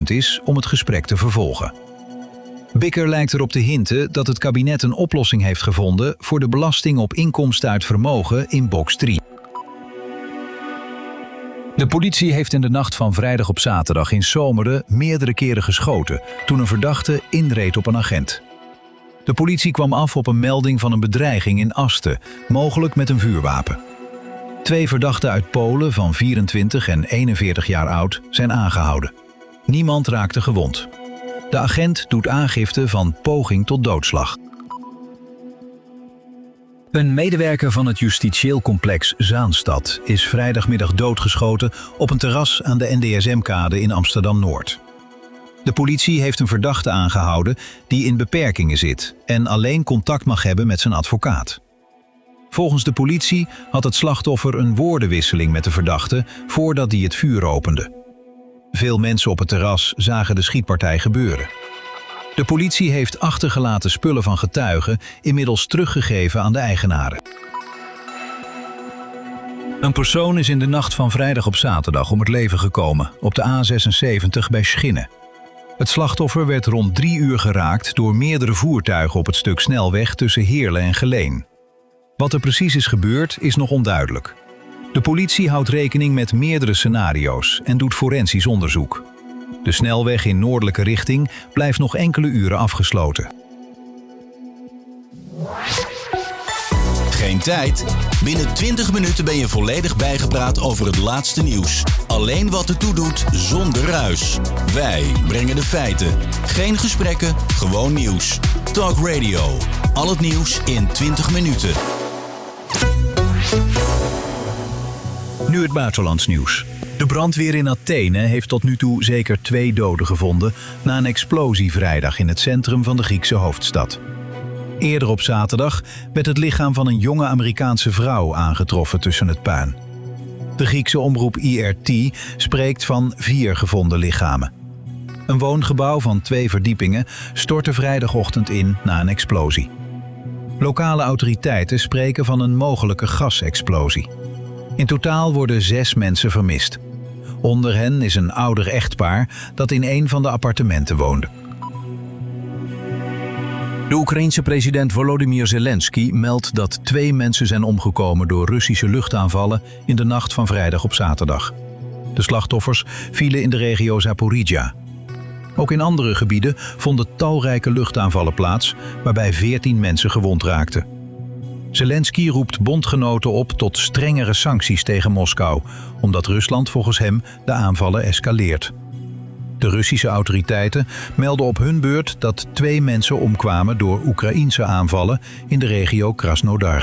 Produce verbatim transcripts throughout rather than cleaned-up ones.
moment is om het gesprek te vervolgen. Bikker lijkt erop te hinten dat het kabinet een oplossing heeft gevonden voor de belasting op inkomsten uit vermogen in box drie. De politie heeft in de nacht van vrijdag op zaterdag in Zomeren meerdere keren geschoten toen een verdachte inreed op een agent. De politie kwam af op een melding van een bedreiging in Asten, mogelijk met een vuurwapen. Twee verdachten uit Polen van vierentwintig en eenenveertig jaar oud zijn aangehouden. Niemand raakte gewond. De agent doet aangifte van poging tot doodslag. Een medewerker van het justitieel complex Zaanstad is vrijdagmiddag doodgeschoten op een terras aan de N D S M-kade in Amsterdam-Noord. De politie heeft een verdachte aangehouden die in beperkingen zit en alleen contact mag hebben met zijn advocaat. Volgens de politie had het slachtoffer een woordenwisseling met de verdachte voordat hij het vuur opende. Veel mensen op het terras zagen de schietpartij gebeuren. De politie heeft achtergelaten spullen van getuigen inmiddels teruggegeven aan de eigenaren. Een persoon is in de nacht van vrijdag op zaterdag om het leven gekomen op de A zesenzeventig bij Schinnen. Het slachtoffer werd rond drie uur geraakt door meerdere voertuigen op het stuk snelweg tussen Heerlen en Geleen. Wat er precies is gebeurd is nog onduidelijk. De politie houdt rekening met meerdere scenario's en doet forensisch onderzoek. De snelweg in noordelijke richting blijft nog enkele uren afgesloten. Geen tijd? Binnen twintig minuten ben je volledig bijgepraat over het laatste nieuws. Alleen wat ertoe doet, zonder ruis. Wij brengen de feiten. Geen gesprekken, gewoon nieuws. Talk Radio. Al het nieuws in twintig minuten. Nu het buitenlands nieuws. De brandweer in Athene heeft tot nu toe zeker twee doden gevonden na een explosie vrijdag in het centrum van de Griekse hoofdstad. Eerder op zaterdag werd het lichaam van een jonge Amerikaanse vrouw aangetroffen tussen het puin. De Griekse omroep I R T spreekt van vier gevonden lichamen. Een woongebouw van twee verdiepingen stortte vrijdagochtend in na een explosie. Lokale autoriteiten spreken van een mogelijke gasexplosie. In totaal worden zes mensen vermist. Onder hen is een ouder echtpaar dat in een van de appartementen woonde. De Oekraïense president Volodymyr Zelensky meldt dat twee mensen zijn omgekomen door Russische luchtaanvallen in de nacht van vrijdag op zaterdag. De slachtoffers vielen in de regio Zaporizhzhia. Ook in andere gebieden vonden talrijke luchtaanvallen plaats, waarbij veertien mensen gewond raakten. Zelensky roept bondgenoten op tot strengere sancties tegen Moskou, omdat Rusland volgens hem de aanvallen escaleert. De Russische autoriteiten melden op hun beurt dat twee mensen omkwamen door Oekraïense aanvallen in de regio Krasnodar.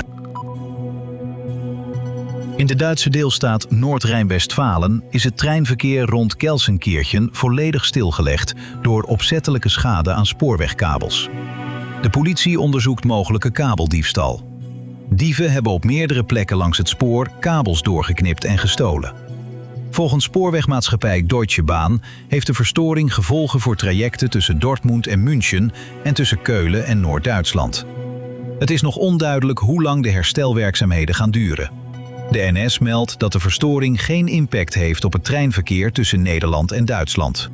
In de Duitse deelstaat Noord-Rijn-Westfalen is het treinverkeer rond Gelsenkirchen volledig stilgelegd door opzettelijke schade aan spoorwegkabels. De politie onderzoekt mogelijke kabeldiefstal. Dieven hebben op meerdere plekken langs het spoor kabels doorgeknipt en gestolen. Volgens spoorwegmaatschappij Deutsche Bahn heeft de verstoring gevolgen voor trajecten tussen Dortmund en München en tussen Keulen en Noord-Duitsland. Het is nog onduidelijk hoe lang de herstelwerkzaamheden gaan duren. De N S meldt dat de verstoring geen impact heeft op het treinverkeer tussen Nederland en Duitsland.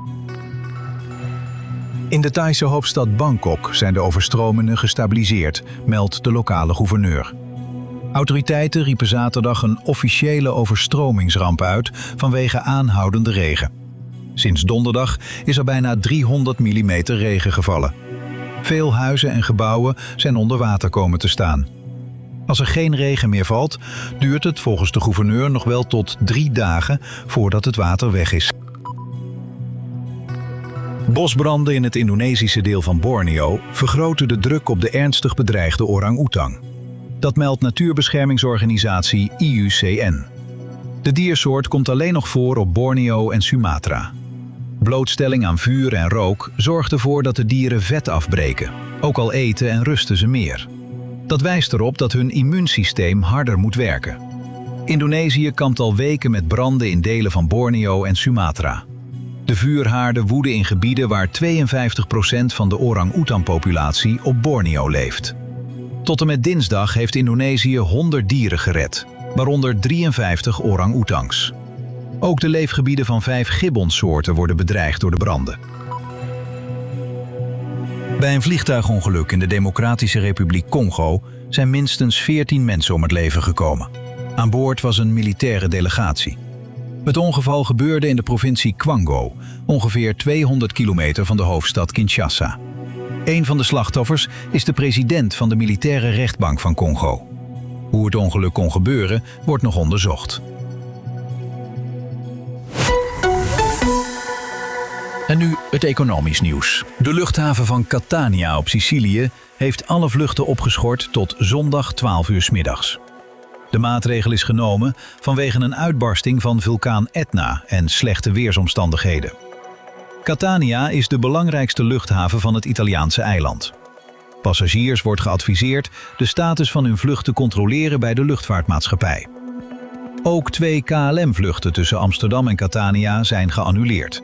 In de Thaise hoofdstad Bangkok zijn de overstromingen gestabiliseerd, meldt de lokale gouverneur. Autoriteiten riepen zaterdag een officiële overstromingsramp uit vanwege aanhoudende regen. Sinds donderdag is er bijna driehonderd millimeter regen gevallen. Veel huizen en gebouwen zijn onder water komen te staan. Als er geen regen meer valt, duurt het volgens de gouverneur nog wel tot drie dagen voordat het water weg is. Bosbranden in het Indonesische deel van Borneo vergroten de druk op de ernstig bedreigde orang-oetang. Dat meldt natuurbeschermingsorganisatie I U C N. De diersoort komt alleen nog voor op Borneo en Sumatra. Blootstelling aan vuur en rook zorgt ervoor dat de dieren vet afbreken. Ook al eten en rusten ze meer. Dat wijst erop dat hun immuunsysteem harder moet werken. Indonesië kampt al weken met branden in delen van Borneo en Sumatra. De vuurhaarden woeden in gebieden waar tweeënvijftig procent van de orang-oetan-populatie op Borneo leeft. Tot en met dinsdag heeft Indonesië honderd dieren gered, waaronder drieënvijftig orang-oetangs. Ook de leefgebieden van vijf gibbonsoorten worden bedreigd door de branden. Bij een vliegtuigongeluk in de Democratische Republiek Congo zijn minstens veertien mensen om het leven gekomen. Aan boord was een militaire delegatie. Het ongeval gebeurde in de provincie Kwango, ongeveer tweehonderd kilometer van de hoofdstad Kinshasa. Een van de slachtoffers is de president van de militaire rechtbank van Congo. Hoe het ongeluk kon gebeuren, wordt nog onderzocht. En nu het economisch nieuws. De luchthaven van Catania op Sicilië heeft alle vluchten opgeschort tot zondag twaalf uur 's middags. De maatregel is genomen vanwege een uitbarsting van vulkaan Etna en slechte weersomstandigheden. Catania is de belangrijkste luchthaven van het Italiaanse eiland. Passagiers wordt geadviseerd de status van hun vlucht te controleren bij de luchtvaartmaatschappij. Ook twee K L M-vluchten tussen Amsterdam en Catania zijn geannuleerd.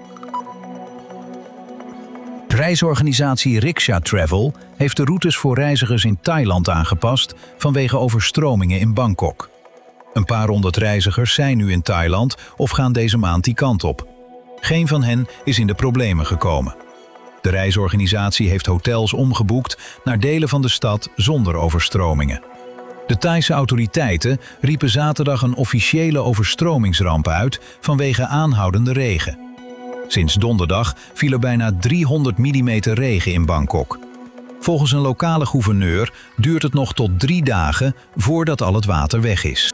Reisorganisatie Riksha Travel heeft de routes voor reizigers in Thailand aangepast vanwege overstromingen in Bangkok. Een paar honderd reizigers zijn nu in Thailand of gaan deze maand die kant op. Geen van hen is in de problemen gekomen. De reisorganisatie heeft hotels omgeboekt naar delen van de stad zonder overstromingen. De Thaise autoriteiten riepen zaterdag een officiële overstromingsramp uit vanwege aanhoudende regen. Sinds donderdag viel er bijna driehonderd millimeter regen in Bangkok. Volgens een lokale gouverneur duurt het nog tot drie dagen voordat al het water weg is.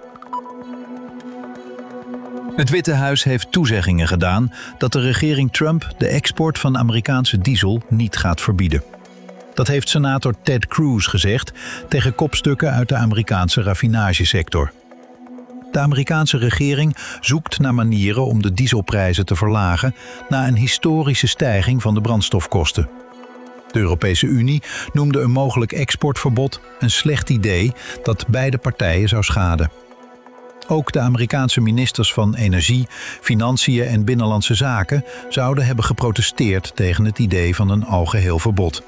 Het Witte Huis heeft toezeggingen gedaan dat de regering Trump de export van Amerikaanse diesel niet gaat verbieden. Dat heeft senator Ted Cruz gezegd tegen kopstukken uit de Amerikaanse raffinagesector. De Amerikaanse regering zoekt naar manieren om de dieselprijzen te verlagen na een historische stijging van de brandstofkosten. De Europese Unie noemde een mogelijk exportverbod een slecht idee dat beide partijen zou schaden. Ook de Amerikaanse ministers van Energie, Financiën en Binnenlandse Zaken zouden hebben geprotesteerd tegen het idee van een algeheel verbod.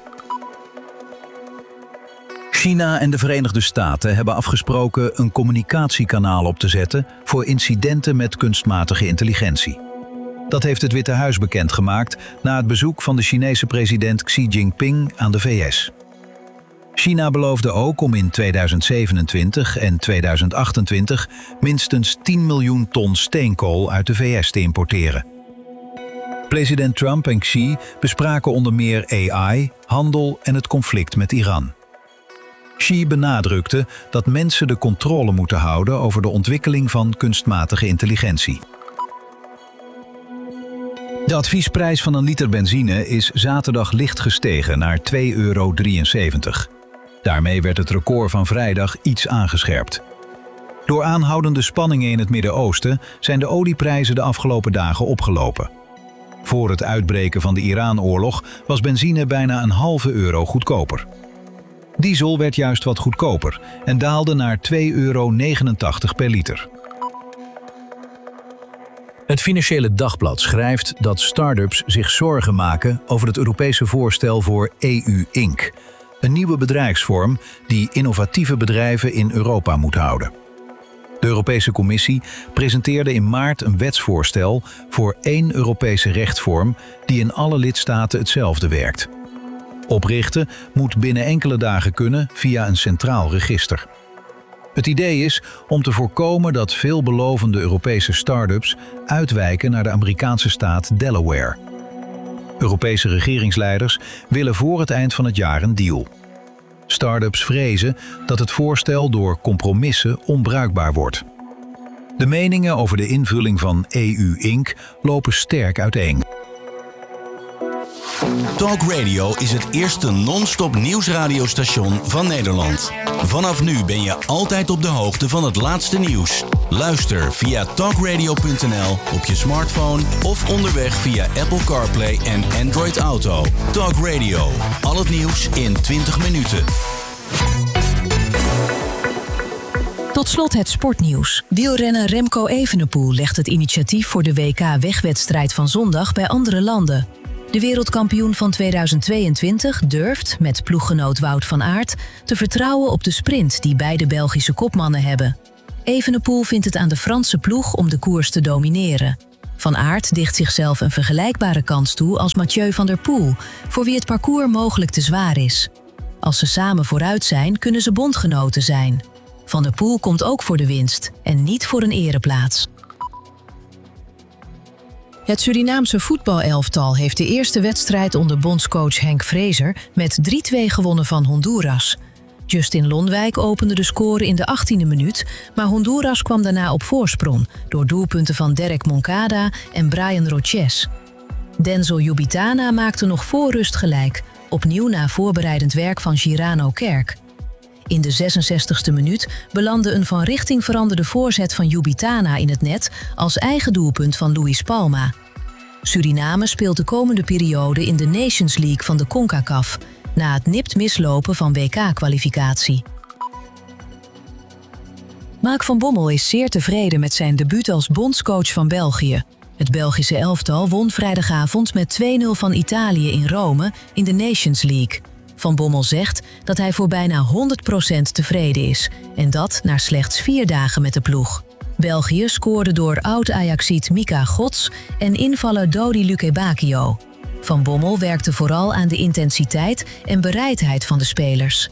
China en de Verenigde Staten hebben afgesproken een communicatiekanaal op te zetten voor incidenten met kunstmatige intelligentie. Dat heeft het Witte Huis bekendgemaakt na het bezoek van de Chinese president Xi Jinping aan de V S. China beloofde ook om in tweeduizend zevenentwintig en tweeduizend achtentwintig minstens tien miljoen ton steenkool uit de V S te importeren. President Trump en Xi bespraken onder meer A I, handel en het conflict met Iran. Xi benadrukte dat mensen de controle moeten houden over de ontwikkeling van kunstmatige intelligentie. De adviesprijs van een liter benzine is zaterdag licht gestegen naar twee euro drieënzeventig. Daarmee werd het record van vrijdag iets aangescherpt. Door aanhoudende spanningen in het Midden-Oosten zijn de olieprijzen de afgelopen dagen opgelopen. Voor het uitbreken van de Iran-oorlog was benzine bijna een halve euro goedkoper. Diesel werd juist wat goedkoper en daalde naar twee euro negenentachtig per liter. Het Financiële Dagblad schrijft dat start-ups zich zorgen maken over het Europese voorstel voor E U Inc, een nieuwe bedrijfsvorm die innovatieve bedrijven in Europa moet houden. De Europese Commissie presenteerde in maart een wetsvoorstel voor één Europese rechtsvorm die in alle lidstaten hetzelfde werkt. Oprichten moet binnen enkele dagen kunnen via een centraal register. Het idee is om te voorkomen dat veelbelovende Europese start-ups uitwijken naar de Amerikaanse staat Delaware. Europese regeringsleiders willen voor het eind van het jaar een deal. Start-ups vrezen dat het voorstel door compromissen onbruikbaar wordt. De meningen over de invulling van E U Inc lopen sterk uiteen. Talk Radio is het eerste non-stop nieuwsradiostation van Nederland. Vanaf nu ben je altijd op de hoogte van het laatste nieuws. Luister via talkradio punt n l op je smartphone of onderweg via Apple CarPlay en Android Auto. Talk Radio, al het nieuws in twintig minuten. Tot slot het sportnieuws. Wielrenner Remco Evenepoel legt het initiatief voor de W K-wegwedstrijd van zondag bij andere landen. De wereldkampioen van tweeduizend tweeëntwintig durft, met ploeggenoot Wout van Aert, te vertrouwen op de sprint die beide Belgische kopmannen hebben. Evenepoel vindt het aan de Franse ploeg om de koers te domineren. Van Aert dicht zichzelf een vergelijkbare kans toe als Mathieu van der Poel, voor wie het parcours mogelijk te zwaar is. Als ze samen vooruit zijn, kunnen ze bondgenoten zijn. Van der Poel komt ook voor de winst en niet voor een ereplaats. Het Surinaamse voetbalelftal heeft de eerste wedstrijd onder bondscoach Henk Vrezer met drie-twee gewonnen van Honduras. Justin Lonwijk opende de score in de achttiende minuut, maar Honduras kwam daarna op voorsprong door doelpunten van Derek Moncada en Brian Roches. Denzel Jubitana maakte nog voor rust gelijk, opnieuw na voorbereidend werk van Girano Kerk. In de zesenzestigste minuut belandde een van richting veranderde voorzet van Jubitana in het net als eigen doelpunt van Luis Palma. Suriname speelt de komende periode in de Nations League van de CONCACAF, na het nipt mislopen van W K-kwalificatie. Mark van Bommel is zeer tevreden met zijn debuut als bondscoach van België. Het Belgische elftal won vrijdagavond met twee nul van Italië in Rome in de Nations League. Van Bommel zegt dat hij voor bijna honderd procent tevreden is en dat na slechts vier dagen met de ploeg. België scoorde door oud-Ajaxiet Mika Gods en invaller Dodi Lukebakio. Van Bommel werkte vooral aan de intensiteit en bereidheid van de spelers.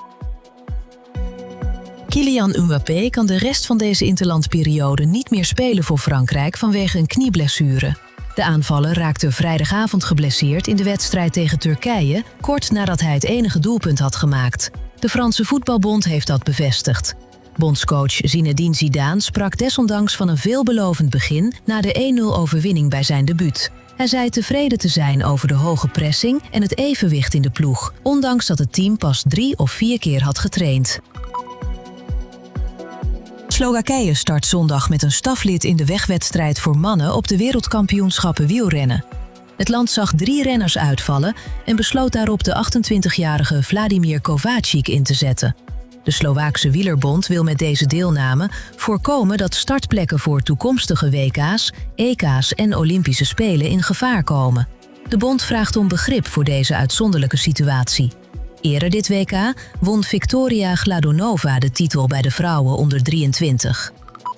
Kylian Mbappé kan de rest van deze interlandperiode niet meer spelen voor Frankrijk vanwege een knieblessure. De aanvaller raakte vrijdagavond geblesseerd in de wedstrijd tegen Turkije, kort nadat hij het enige doelpunt had gemaakt. De Franse voetbalbond heeft dat bevestigd. Bondscoach Zinedine Zidane sprak desondanks van een veelbelovend begin na de één nul overwinning bij zijn debuut. Hij zei tevreden te zijn over de hoge pressing en het evenwicht in de ploeg, ondanks dat het team pas drie of vier keer had getraind. Slowakije start zondag met een staflid in de wegwedstrijd voor mannen op de wereldkampioenschappen wielrennen. Het land zag drie renners uitvallen en besloot daarop de achtentwintigjarige Vladimir Kovačič in te zetten. De Slovaakse Wielerbond wil met deze deelname voorkomen dat startplekken voor toekomstige W K's, E K's en Olympische Spelen in gevaar komen. De bond vraagt om begrip voor deze uitzonderlijke situatie. Eerder dit W K won Victoria Gladonova de titel bij de vrouwen onder drieëntwintig.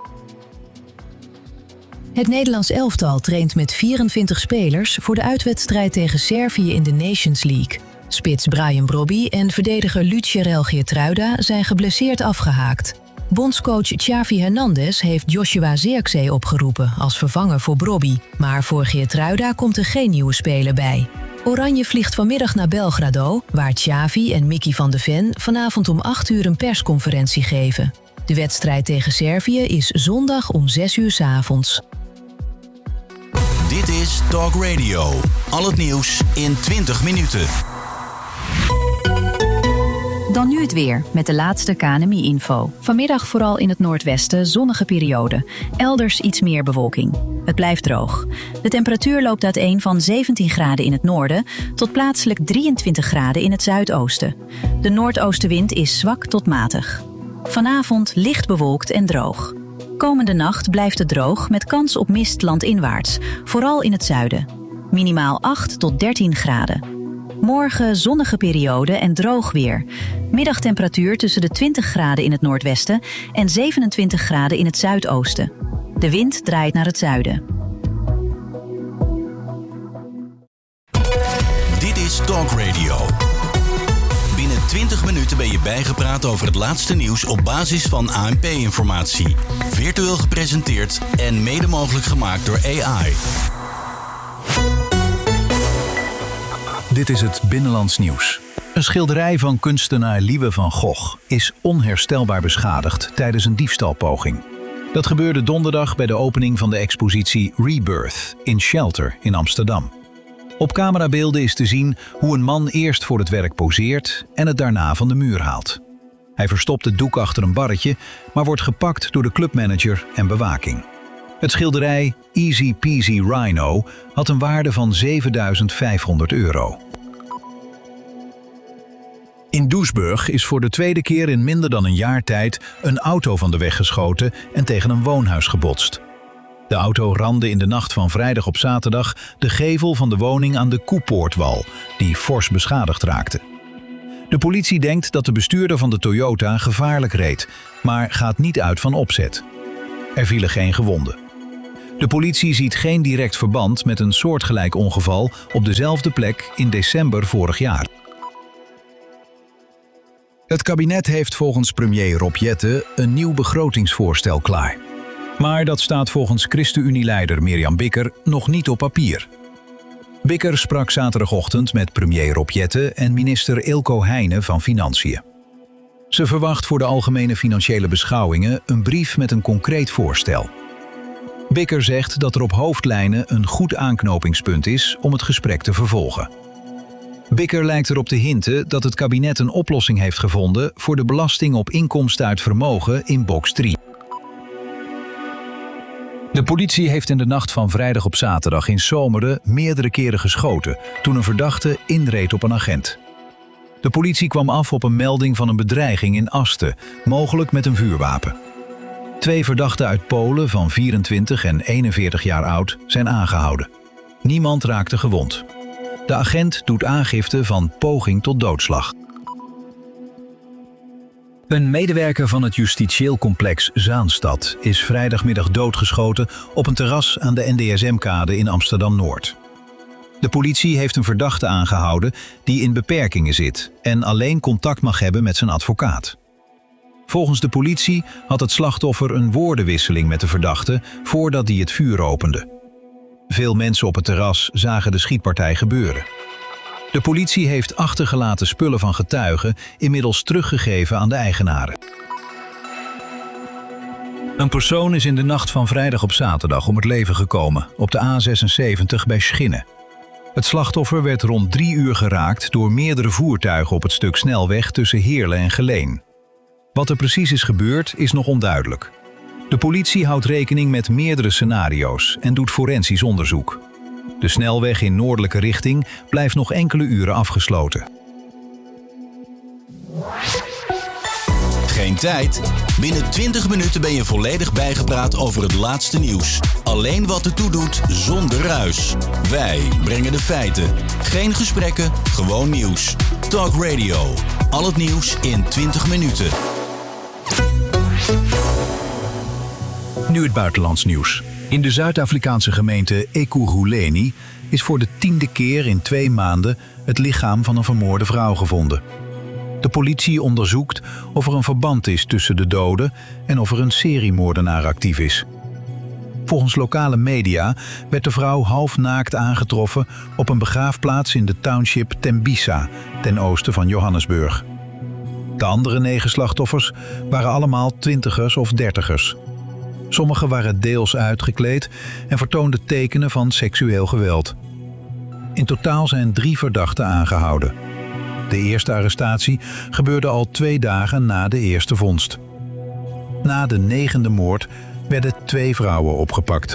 Het Nederlands elftal traint met vierentwintig spelers voor de uitwedstrijd tegen Servië in de Nations League. Spits Brian Brobby en verdediger Lutgerel Geertruida zijn geblesseerd afgehaakt. Bondscoach Xavi Hernandez heeft Joshua Zirkzee opgeroepen als vervanger voor Brobby, maar voor Geertruida komt er geen nieuwe speler bij. Oranje vliegt vanmiddag naar Belgrado, waar Xavi en Mickey van de Ven vanavond om acht uur een persconferentie geven. De wedstrijd tegen Servië is zondag om zes uur 's avonds. Dit is Talk Radio. Al het nieuws in twintig minuten. Dan nu het weer, met de laatste K N M I-info. Vanmiddag vooral in het noordwesten zonnige periode. Elders iets meer bewolking. Het blijft droog. De temperatuur loopt uiteen van zeventien graden in het noorden tot plaatselijk drieëntwintig graden in het zuidoosten. De noordoostenwind is zwak tot matig. Vanavond licht bewolkt en droog. Komende nacht blijft het droog met kans op mist landinwaarts, vooral in het zuiden. Minimaal acht tot dertien graden. Morgen zonnige periode en droog weer. Middagtemperatuur tussen de twintig graden in het noordwesten en zevenentwintig graden in het zuidoosten. De wind draait naar het zuiden. Dit is Talk Radio. Binnen twintig minuten ben je bijgepraat over het laatste nieuws op basis van A N P-informatie. Virtueel gepresenteerd en mede mogelijk gemaakt door A I. Dit is het Binnenlands Nieuws. Een schilderij van kunstenaar Liewe van Gogh is onherstelbaar beschadigd tijdens een diefstalpoging. Dat gebeurde donderdag bij de opening van de expositie Rebirth in Shelter in Amsterdam. Op camerabeelden is te zien hoe een man eerst voor het werk poseert en het daarna van de muur haalt. Hij verstopt het doek achter een barretje, maar wordt gepakt door de clubmanager en bewaking. Het schilderij Easy Peasy Rhino had een waarde van zevenduizend vijfhonderd euro. In Doesburg is voor de tweede keer in minder dan een jaar tijd een auto van de weg geschoten en tegen een woonhuis gebotst. De auto ramde in de nacht van vrijdag op zaterdag de gevel van de woning aan de Koepoortwal, die fors beschadigd raakte. De politie denkt dat de bestuurder van de Toyota gevaarlijk reed, maar gaat niet uit van opzet. Er vielen geen gewonden. De politie ziet geen direct verband met een soortgelijk ongeval op dezelfde plek in december vorig jaar. Het kabinet heeft volgens premier Rob Jetten een nieuw begrotingsvoorstel klaar. Maar dat staat volgens ChristenUnie-leider Mirjam Bikker nog niet op papier. Bikker sprak zaterdagochtend met premier Rob Jetten en minister Eelco Heijnen van Financiën. Ze verwacht voor de algemene financiële beschouwingen een brief met een concreet voorstel. Bikker zegt dat er op hoofdlijnen een goed aanknopingspunt is om het gesprek te vervolgen. Bikker lijkt erop te hinten dat het kabinet een oplossing heeft gevonden voor de belasting op inkomsten uit vermogen in box drie. De politie heeft in de nacht van vrijdag op zaterdag in Zomeren meerdere keren geschoten toen een verdachte inreed op een agent. De politie kwam af op een melding van een bedreiging in Asten, mogelijk met een vuurwapen. Twee verdachten uit Polen van vierentwintig en eenenveertig jaar oud zijn aangehouden. Niemand raakte gewond. De agent doet aangifte van poging tot doodslag. Een medewerker van het justitieel complex Zaanstad is vrijdagmiddag doodgeschoten op een terras aan de N D S M-kade in Amsterdam-Noord. De politie heeft een verdachte aangehouden die in beperkingen zit en alleen contact mag hebben met zijn advocaat. Volgens de politie had het slachtoffer een woordenwisseling met de verdachte voordat hij het vuur opende. Veel mensen op het terras zagen de schietpartij gebeuren. De politie heeft achtergelaten spullen van getuigen inmiddels teruggegeven aan de eigenaren. Een persoon is in de nacht van vrijdag op zaterdag om het leven gekomen op de A zesenzeventig bij Schinnen. Het slachtoffer werd rond drie uur geraakt door meerdere voertuigen op het stuk snelweg tussen Heerlen en Geleen. Wat er precies is gebeurd is nog onduidelijk. De politie houdt rekening met meerdere scenario's en doet forensisch onderzoek. De snelweg in noordelijke richting blijft nog enkele uren afgesloten. Geen tijd? Binnen twintig minuten ben je volledig bijgepraat over het laatste nieuws. Alleen wat ertoe doet, zonder ruis. Wij brengen de feiten. Geen gesprekken, gewoon nieuws. Talk Radio. Al het nieuws in twintig minuten. Nu het buitenlands nieuws. In de Zuid-Afrikaanse gemeente Ekurhuleni is voor de tiende keer in twee maanden het lichaam van een vermoorde vrouw gevonden. De politie onderzoekt of er een verband is tussen de doden en of er een seriemoordenaar actief is. Volgens lokale media werd de vrouw half naakt aangetroffen op een begraafplaats in de township Tembisa, ten oosten van Johannesburg. De andere negen slachtoffers waren allemaal twintigers of dertigers. Sommigen waren deels uitgekleed en vertoonden tekenen van seksueel geweld. In totaal zijn drie verdachten aangehouden. De eerste arrestatie gebeurde al twee dagen na de eerste vondst. Na de negende moord werden twee vrouwen opgepakt.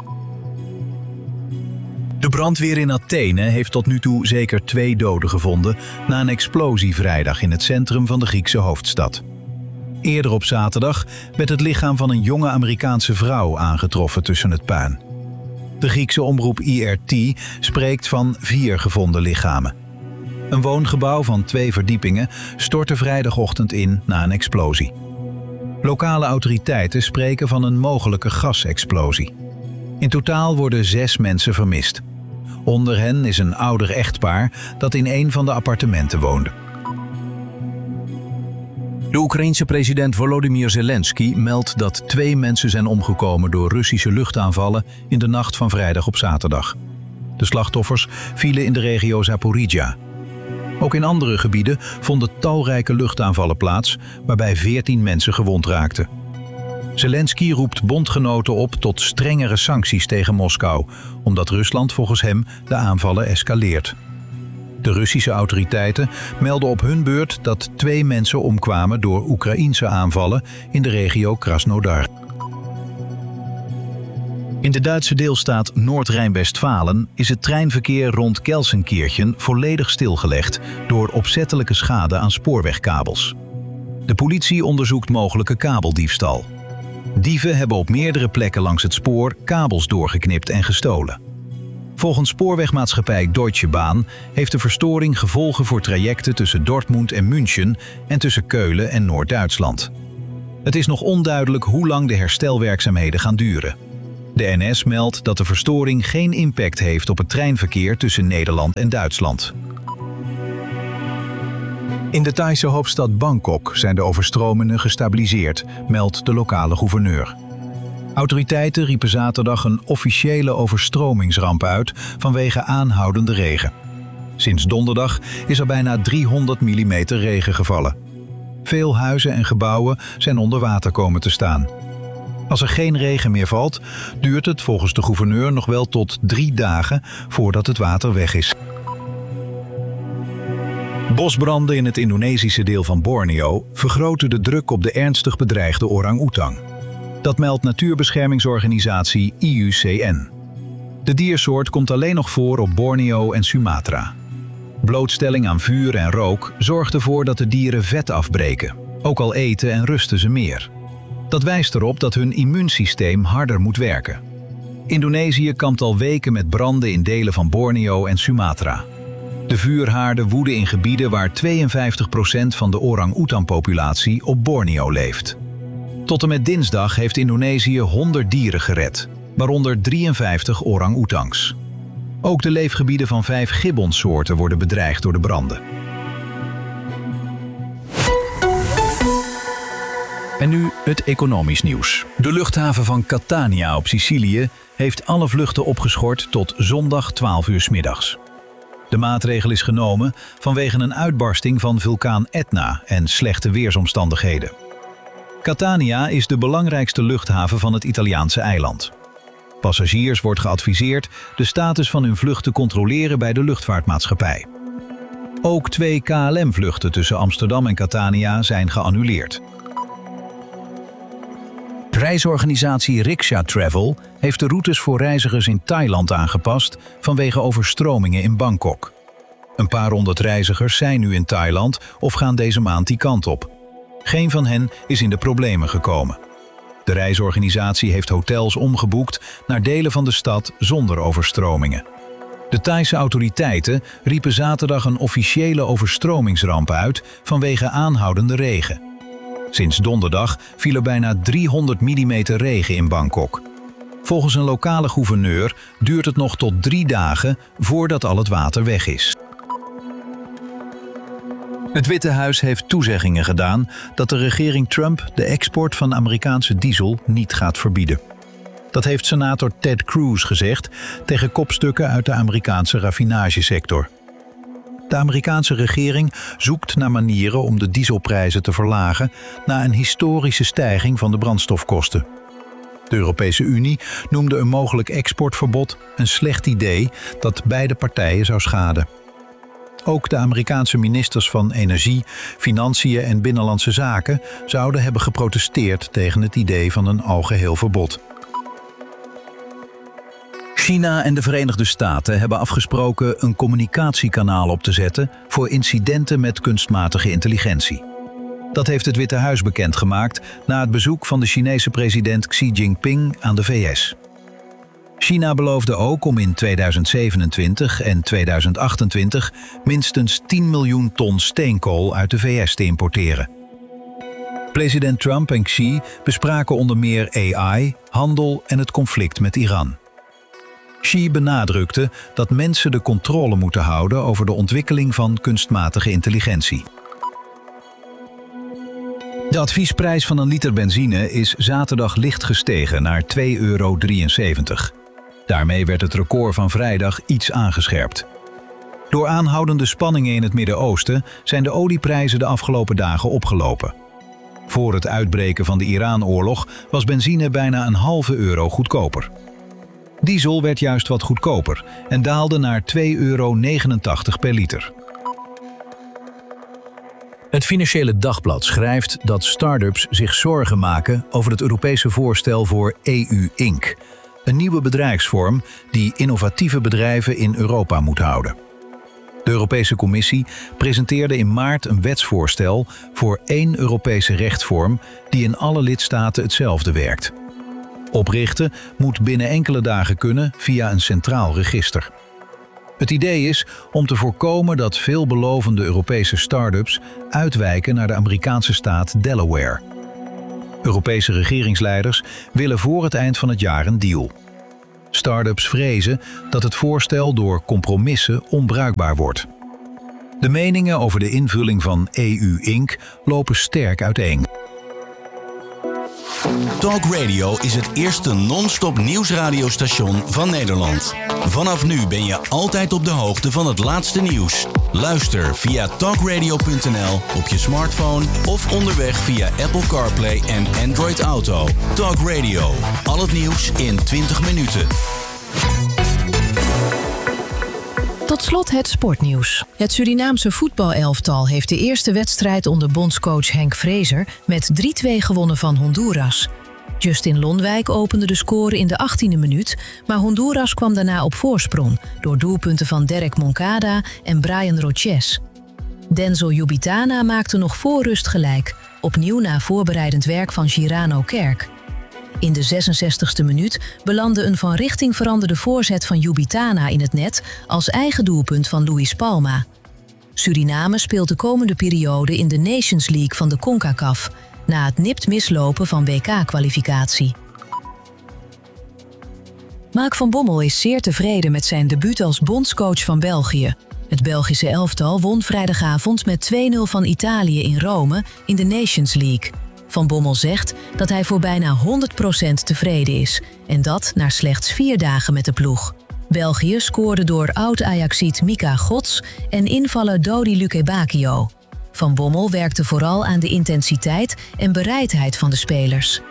De brandweer in Athene heeft tot nu toe zeker twee doden gevonden na een explosie vrijdag in het centrum van de Griekse hoofdstad. Eerder op zaterdag werd het lichaam van een jonge Amerikaanse vrouw aangetroffen tussen het puin. De Griekse omroep I R T spreekt van vier gevonden lichamen. Een woongebouw van twee verdiepingen stortte vrijdagochtend in na een explosie. Lokale autoriteiten spreken van een mogelijke gasexplosie. In totaal worden zes mensen vermist. Onder hen is een ouder echtpaar dat in een van de appartementen woonde. De Oekraïense president Volodymyr Zelensky meldt dat twee mensen zijn omgekomen door Russische luchtaanvallen in de nacht van vrijdag op zaterdag. De slachtoffers vielen in de regio Zaporizhzhia. Ook in andere gebieden vonden talrijke luchtaanvallen plaats, waarbij veertien mensen gewond raakten. Zelensky roept bondgenoten op tot strengere sancties tegen Moskou, omdat Rusland volgens hem de aanvallen escaleert. De Russische autoriteiten melden op hun beurt dat twee mensen omkwamen door Oekraïense aanvallen in de regio Krasnodar. In de Duitse deelstaat Noord-Rijn-Westfalen is het treinverkeer rond Gelsenkirchen volledig stilgelegd door opzettelijke schade aan spoorwegkabels. De politie onderzoekt mogelijke kabeldiefstal. Dieven hebben op meerdere plekken langs het spoor kabels doorgeknipt en gestolen. Volgens spoorwegmaatschappij Deutsche Bahn heeft de verstoring gevolgen voor trajecten tussen Dortmund en München en tussen Keulen en Noord-Duitsland. Het is nog onduidelijk hoe lang de herstelwerkzaamheden gaan duren. De N S meldt dat de verstoring geen impact heeft op het treinverkeer tussen Nederland en Duitsland. In de Thaise hoofdstad Bangkok zijn de overstromingen gestabiliseerd, meldt de lokale gouverneur. Autoriteiten riepen zaterdag een officiële overstromingsramp uit vanwege aanhoudende regen. Sinds donderdag is er bijna driehonderd millimeter regen gevallen. Veel huizen en gebouwen zijn onder water komen te staan. Als er geen regen meer valt, duurt het volgens de gouverneur nog wel tot drie dagen voordat het water weg is. Bosbranden in het Indonesische deel van Borneo vergroten de druk op de ernstig bedreigde orang-oetang. Dat meldt natuurbeschermingsorganisatie I U C N. De diersoort komt alleen nog voor op Borneo en Sumatra. Blootstelling aan vuur en rook zorgt ervoor dat de dieren vet afbreken. Ook al eten en rusten ze meer. Dat wijst erop dat hun immuunsysteem harder moet werken. Indonesië kampt al weken met branden in delen van Borneo en Sumatra. De vuurhaarden woeden in gebieden waar tweeënvijftig procent van de orang-oetan-populatie op Borneo leeft. Tot en met dinsdag heeft Indonesië honderd dieren gered, waaronder drieënvijftig orang-oetangs. Ook de leefgebieden van vijf gibbonsoorten worden bedreigd door de branden. En nu het economisch nieuws. De luchthaven van Catania op Sicilië heeft alle vluchten opgeschort tot zondag twaalf uur 's middags. De maatregel is genomen vanwege een uitbarsting van vulkaan Etna en slechte weersomstandigheden. Catania is de belangrijkste luchthaven van het Italiaanse eiland. Passagiers wordt geadviseerd de status van hun vlucht te controleren bij de luchtvaartmaatschappij. Ook twee K L M-vluchten tussen Amsterdam en Catania zijn geannuleerd. Reisorganisatie Riksha Travel heeft de routes voor reizigers in Thailand aangepast vanwege overstromingen in Bangkok. Een paar honderd reizigers zijn nu in Thailand of gaan deze maand die kant op. Geen van hen is in de problemen gekomen. De reisorganisatie heeft hotels omgeboekt naar delen van de stad zonder overstromingen. De Thaise autoriteiten riepen zaterdag een officiële overstromingsramp uit vanwege aanhoudende regen. Sinds donderdag viel er bijna driehonderd millimeter regen in Bangkok. Volgens een lokale gouverneur duurt het nog tot drie dagen voordat al het water weg is. Het Witte Huis heeft toezeggingen gedaan dat de regering Trump de export van Amerikaanse diesel niet gaat verbieden. Dat heeft senator Ted Cruz gezegd tegen kopstukken uit de Amerikaanse raffinagesector. De Amerikaanse regering zoekt naar manieren om de dieselprijzen te verlagen na een historische stijging van de brandstofkosten. De Europese Unie noemde een mogelijk exportverbod een slecht idee dat beide partijen zou schaden. Ook de Amerikaanse ministers van Energie, Financiën en Binnenlandse Zaken zouden hebben geprotesteerd tegen het idee van een algeheel verbod. China en de Verenigde Staten hebben afgesproken een communicatiekanaal op te zetten voor incidenten met kunstmatige intelligentie. Dat heeft het Witte Huis bekendgemaakt na het bezoek van de Chinese president Xi Jinping aan de V S. China beloofde ook om in tweeduizend zevenentwintig en tweeduizend achtentwintig minstens tien miljoen ton steenkool uit de V S te importeren. President Trump en Xi bespraken onder meer A I, handel en het conflict met Iran. Xi benadrukte dat mensen de controle moeten houden over de ontwikkeling van kunstmatige intelligentie. De adviesprijs van een liter benzine is zaterdag licht gestegen naar twee euro drieënzeventig. Daarmee werd het record van vrijdag iets aangescherpt. Door aanhoudende spanningen in het Midden-Oosten zijn de olieprijzen de afgelopen dagen opgelopen. Voor het uitbreken van de Iran-oorlog was benzine bijna een halve euro goedkoper. Diesel werd juist wat goedkoper en daalde naar twee euro negenentachtig per liter. Het Financiële Dagblad schrijft dat start-ups zich zorgen maken over het Europese voorstel voor E U Inc, een nieuwe bedrijfsvorm die innovatieve bedrijven in Europa moet houden. De Europese Commissie presenteerde in maart een wetsvoorstel voor één Europese rechtsvorm die in alle lidstaten hetzelfde werkt. Oprichten moet binnen enkele dagen kunnen via een centraal register. Het idee is om te voorkomen dat veelbelovende Europese start-ups uitwijken naar de Amerikaanse staat Delaware. Europese regeringsleiders willen voor het eind van het jaar een deal. Start-ups vrezen dat het voorstel door compromissen onbruikbaar wordt. De meningen over de invulling van E U Incorporated lopen sterk uiteen. Talk Radio is het eerste non-stop nieuwsradiostation van Nederland. Vanaf nu ben je altijd op de hoogte van het laatste nieuws. Luister via talkradio punt n l op je smartphone of onderweg via Apple CarPlay en Android Auto. Talk Radio, al het nieuws in twintig minuten. Tot slot het sportnieuws. Het Surinaamse voetbalelftal heeft de eerste wedstrijd onder bondscoach Henk Vrezer met drie twee gewonnen van Honduras. Justin Lonwijk opende de score in de achttiende minuut, maar Honduras kwam daarna op voorsprong door doelpunten van Derek Moncada en Brian Roches. Denzel Jubitana maakte nog voor rust gelijk, opnieuw na voorbereidend werk van Girano Kerk. In de zesenzestigste minuut belandde een van richting veranderde voorzet van Jubitana in het net als eigen doelpunt van Luis Palma. Suriname speelt de komende periode in de Nations League van de CONCACAF, na het nipt mislopen van W K-kwalificatie. Mark van Bommel is zeer tevreden met zijn debuut als bondscoach van België. Het Belgische elftal won vrijdagavond met twee nul van Italië in Rome in de Nations League. Van Bommel zegt dat hij voor bijna honderd procent tevreden is en dat na slechts vier dagen met de ploeg. België scoorde door oud-Ajaxiet Mika Gods en invaller Dodi Lukebakio. Van Bommel werkte vooral aan de intensiteit en bereidheid van de spelers.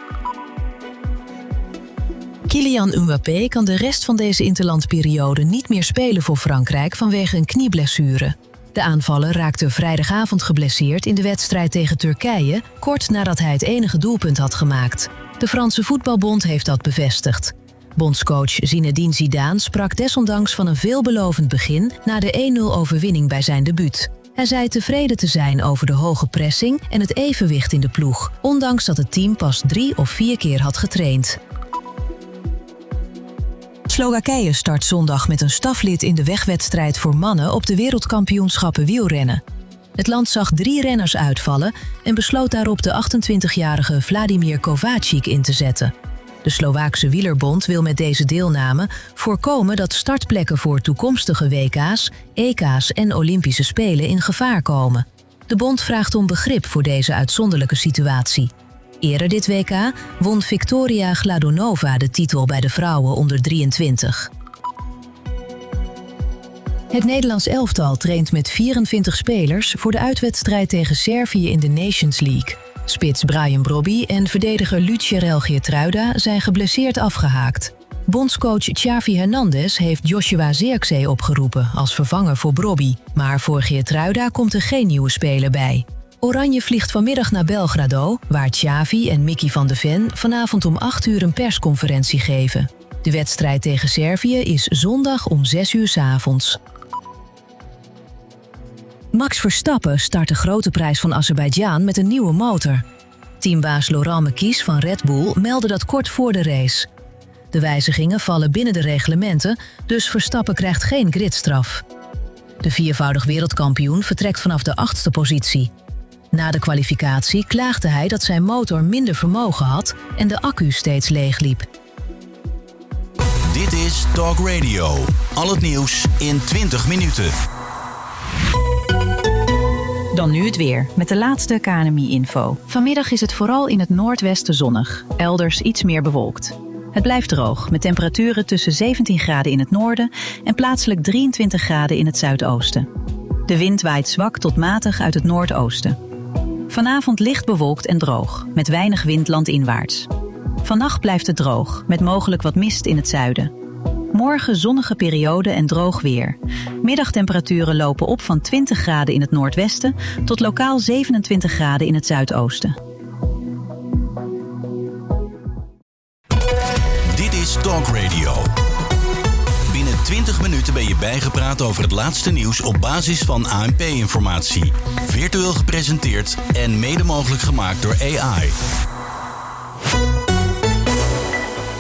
Kylian Mbappé kan de rest van deze interlandperiode niet meer spelen voor Frankrijk vanwege een knieblessure. De aanvaller raakte vrijdagavond geblesseerd in de wedstrijd tegen Turkije, kort nadat hij het enige doelpunt had gemaakt. De Franse voetbalbond heeft dat bevestigd. Bondscoach Zinedine Zidane sprak desondanks van een veelbelovend begin na de één nul overwinning bij zijn debuut. Hij zei tevreden te zijn over de hoge pressing en het evenwicht in de ploeg, ondanks dat het team pas drie of vier keer had getraind. Slowakije start zondag met een staflid in de wegwedstrijd voor mannen op de wereldkampioenschappen wielrennen. Het land zag drie renners uitvallen en besloot daarop de achtentwintigjarige Vladimir Kovačič in te zetten. De Slovaakse wielerbond wil met deze deelname voorkomen dat startplekken voor toekomstige W K's, E K's en Olympische Spelen in gevaar komen. De bond vraagt om begrip voor deze uitzonderlijke situatie. Eerder dit W K won Victoria Gladonova de titel bij de vrouwen onder drieëntwintig. Het Nederlands elftal traint met vierentwintig spelers voor de uitwedstrijd tegen Servië in de Nations League. Spits Brian Brobby en verdediger Lucierel Geertruida zijn geblesseerd afgehaakt. Bondscoach Xavi Hernandez heeft Joshua Zirkzee opgeroepen als vervanger voor Brobby, maar voor Geertruida komt er geen nieuwe speler bij. Oranje vliegt vanmiddag naar Belgrado, waar Xavi en Mickey van de Ven vanavond om acht uur een persconferentie geven. De wedstrijd tegen Servië is zondag om zes uur 's avonds. Max Verstappen start de grote prijs van Azerbeidzjan met een nieuwe motor. Teambaas Laurent Mekies van Red Bull meldde dat kort voor de race. De wijzigingen vallen binnen de reglementen, dus Verstappen krijgt geen gridstraf. De viervoudig wereldkampioen vertrekt vanaf de achtste positie. Na de kwalificatie klaagde hij dat zijn motor minder vermogen had en de accu steeds leegliep. Dit is Talk Radio. Al het nieuws in twintig minuten. Dan nu het weer, met de laatste K N M I-info. Vanmiddag is het vooral in het noordwesten zonnig, elders iets meer bewolkt. Het blijft droog, met temperaturen tussen zeventien graden in het noorden en plaatselijk drieëntwintig graden in het zuidoosten. De wind waait zwak tot matig uit het noordoosten. Vanavond licht bewolkt en droog, met weinig wind landinwaarts. Vannacht blijft het droog, met mogelijk wat mist in het zuiden. Morgen zonnige periode en droog weer. Middagtemperaturen lopen op van twintig graden in het noordwesten tot lokaal zevenentwintig graden in het zuidoosten. Dit is Talk Radio. Binnen twintig minuten ben je bijgepraat over het laatste nieuws op basis van A N P-informatie. Virtueel gepresenteerd en mede mogelijk gemaakt door A I.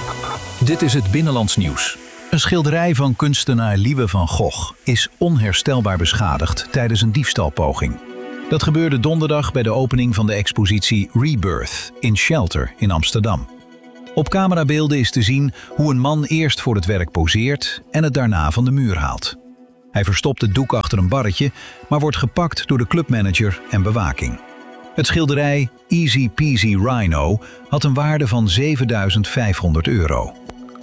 Dit is het Binnenlands Nieuws. Een schilderij van kunstenaar Liewe van Gogh is onherstelbaar beschadigd tijdens een diefstalpoging. Dat gebeurde donderdag bij de opening van de expositie Rebirth in Shelter in Amsterdam. Op camerabeelden is te zien hoe een man eerst voor het werk poseert en het daarna van de muur haalt. Hij verstopt het doek achter een barretje, maar wordt gepakt door de clubmanager en bewaking. Het schilderij Easy Peasy Rhino had een waarde van zevenduizend vijfhonderd euro.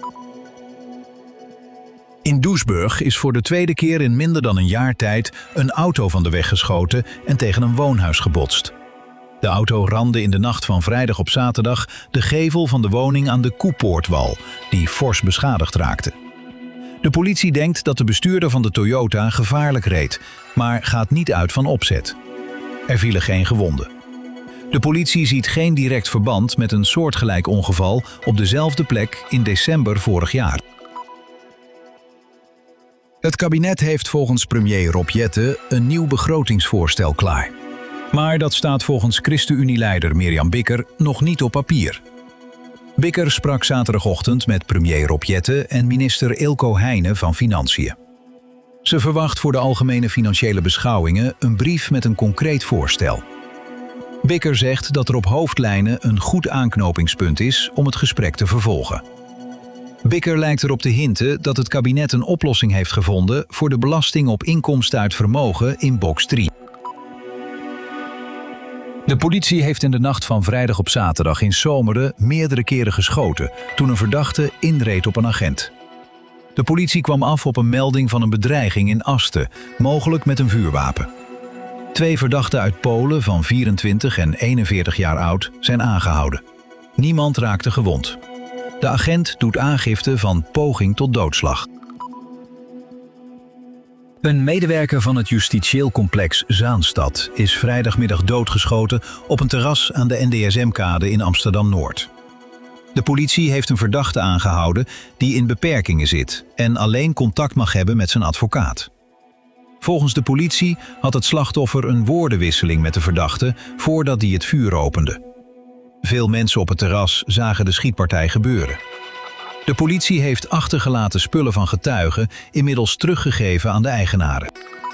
In Doesburg is voor de tweede keer in minder dan een jaar tijd een auto van de weg geschoten en tegen een woonhuis gebotst. De auto ramde in de nacht van vrijdag op zaterdag de gevel van de woning aan de Koepoortwal, die fors beschadigd raakte. De politie denkt dat de bestuurder van de Toyota gevaarlijk reed, maar gaat niet uit van opzet. Er vielen geen gewonden. De politie ziet geen direct verband met een soortgelijk ongeval op dezelfde plek in december vorig jaar. Het kabinet heeft volgens premier Rob Jetten een nieuw begrotingsvoorstel klaar. Maar dat staat volgens ChristenUnie-leider Mirjam Bikker nog niet op papier. Bikker sprak zaterdagochtend met premier Rob Jetten en minister Eelco Heijnen van Financiën. Ze verwacht voor de Algemene Financiële Beschouwingen een brief met een concreet voorstel. Bikker zegt dat er op hoofdlijnen een goed aanknopingspunt is om het gesprek te vervolgen. Bikker lijkt erop te hinten dat het kabinet een oplossing heeft gevonden voor de belasting op inkomsten uit vermogen in box drie. De politie heeft in de nacht van vrijdag op zaterdag in Zomeren meerdere keren geschoten toen een verdachte inreed op een agent. De politie kwam af op een melding van een bedreiging in Asten, mogelijk met een vuurwapen. Twee verdachten uit Polen van vierentwintig en eenenveertig jaar oud zijn aangehouden. Niemand raakte gewond. De agent doet aangifte van poging tot doodslag. Een medewerker van het justitieel complex Zaanstad is vrijdagmiddag doodgeschoten op een terras aan de N D S M-kade in Amsterdam-Noord. De politie heeft een verdachte aangehouden die in beperkingen zit en alleen contact mag hebben met zijn advocaat. Volgens de politie had het slachtoffer een woordenwisseling met de verdachte voordat hij het vuur opende. Veel mensen op het terras zagen de schietpartij gebeuren. De politie heeft achtergelaten spullen van getuigen inmiddels teruggegeven aan de eigenaren.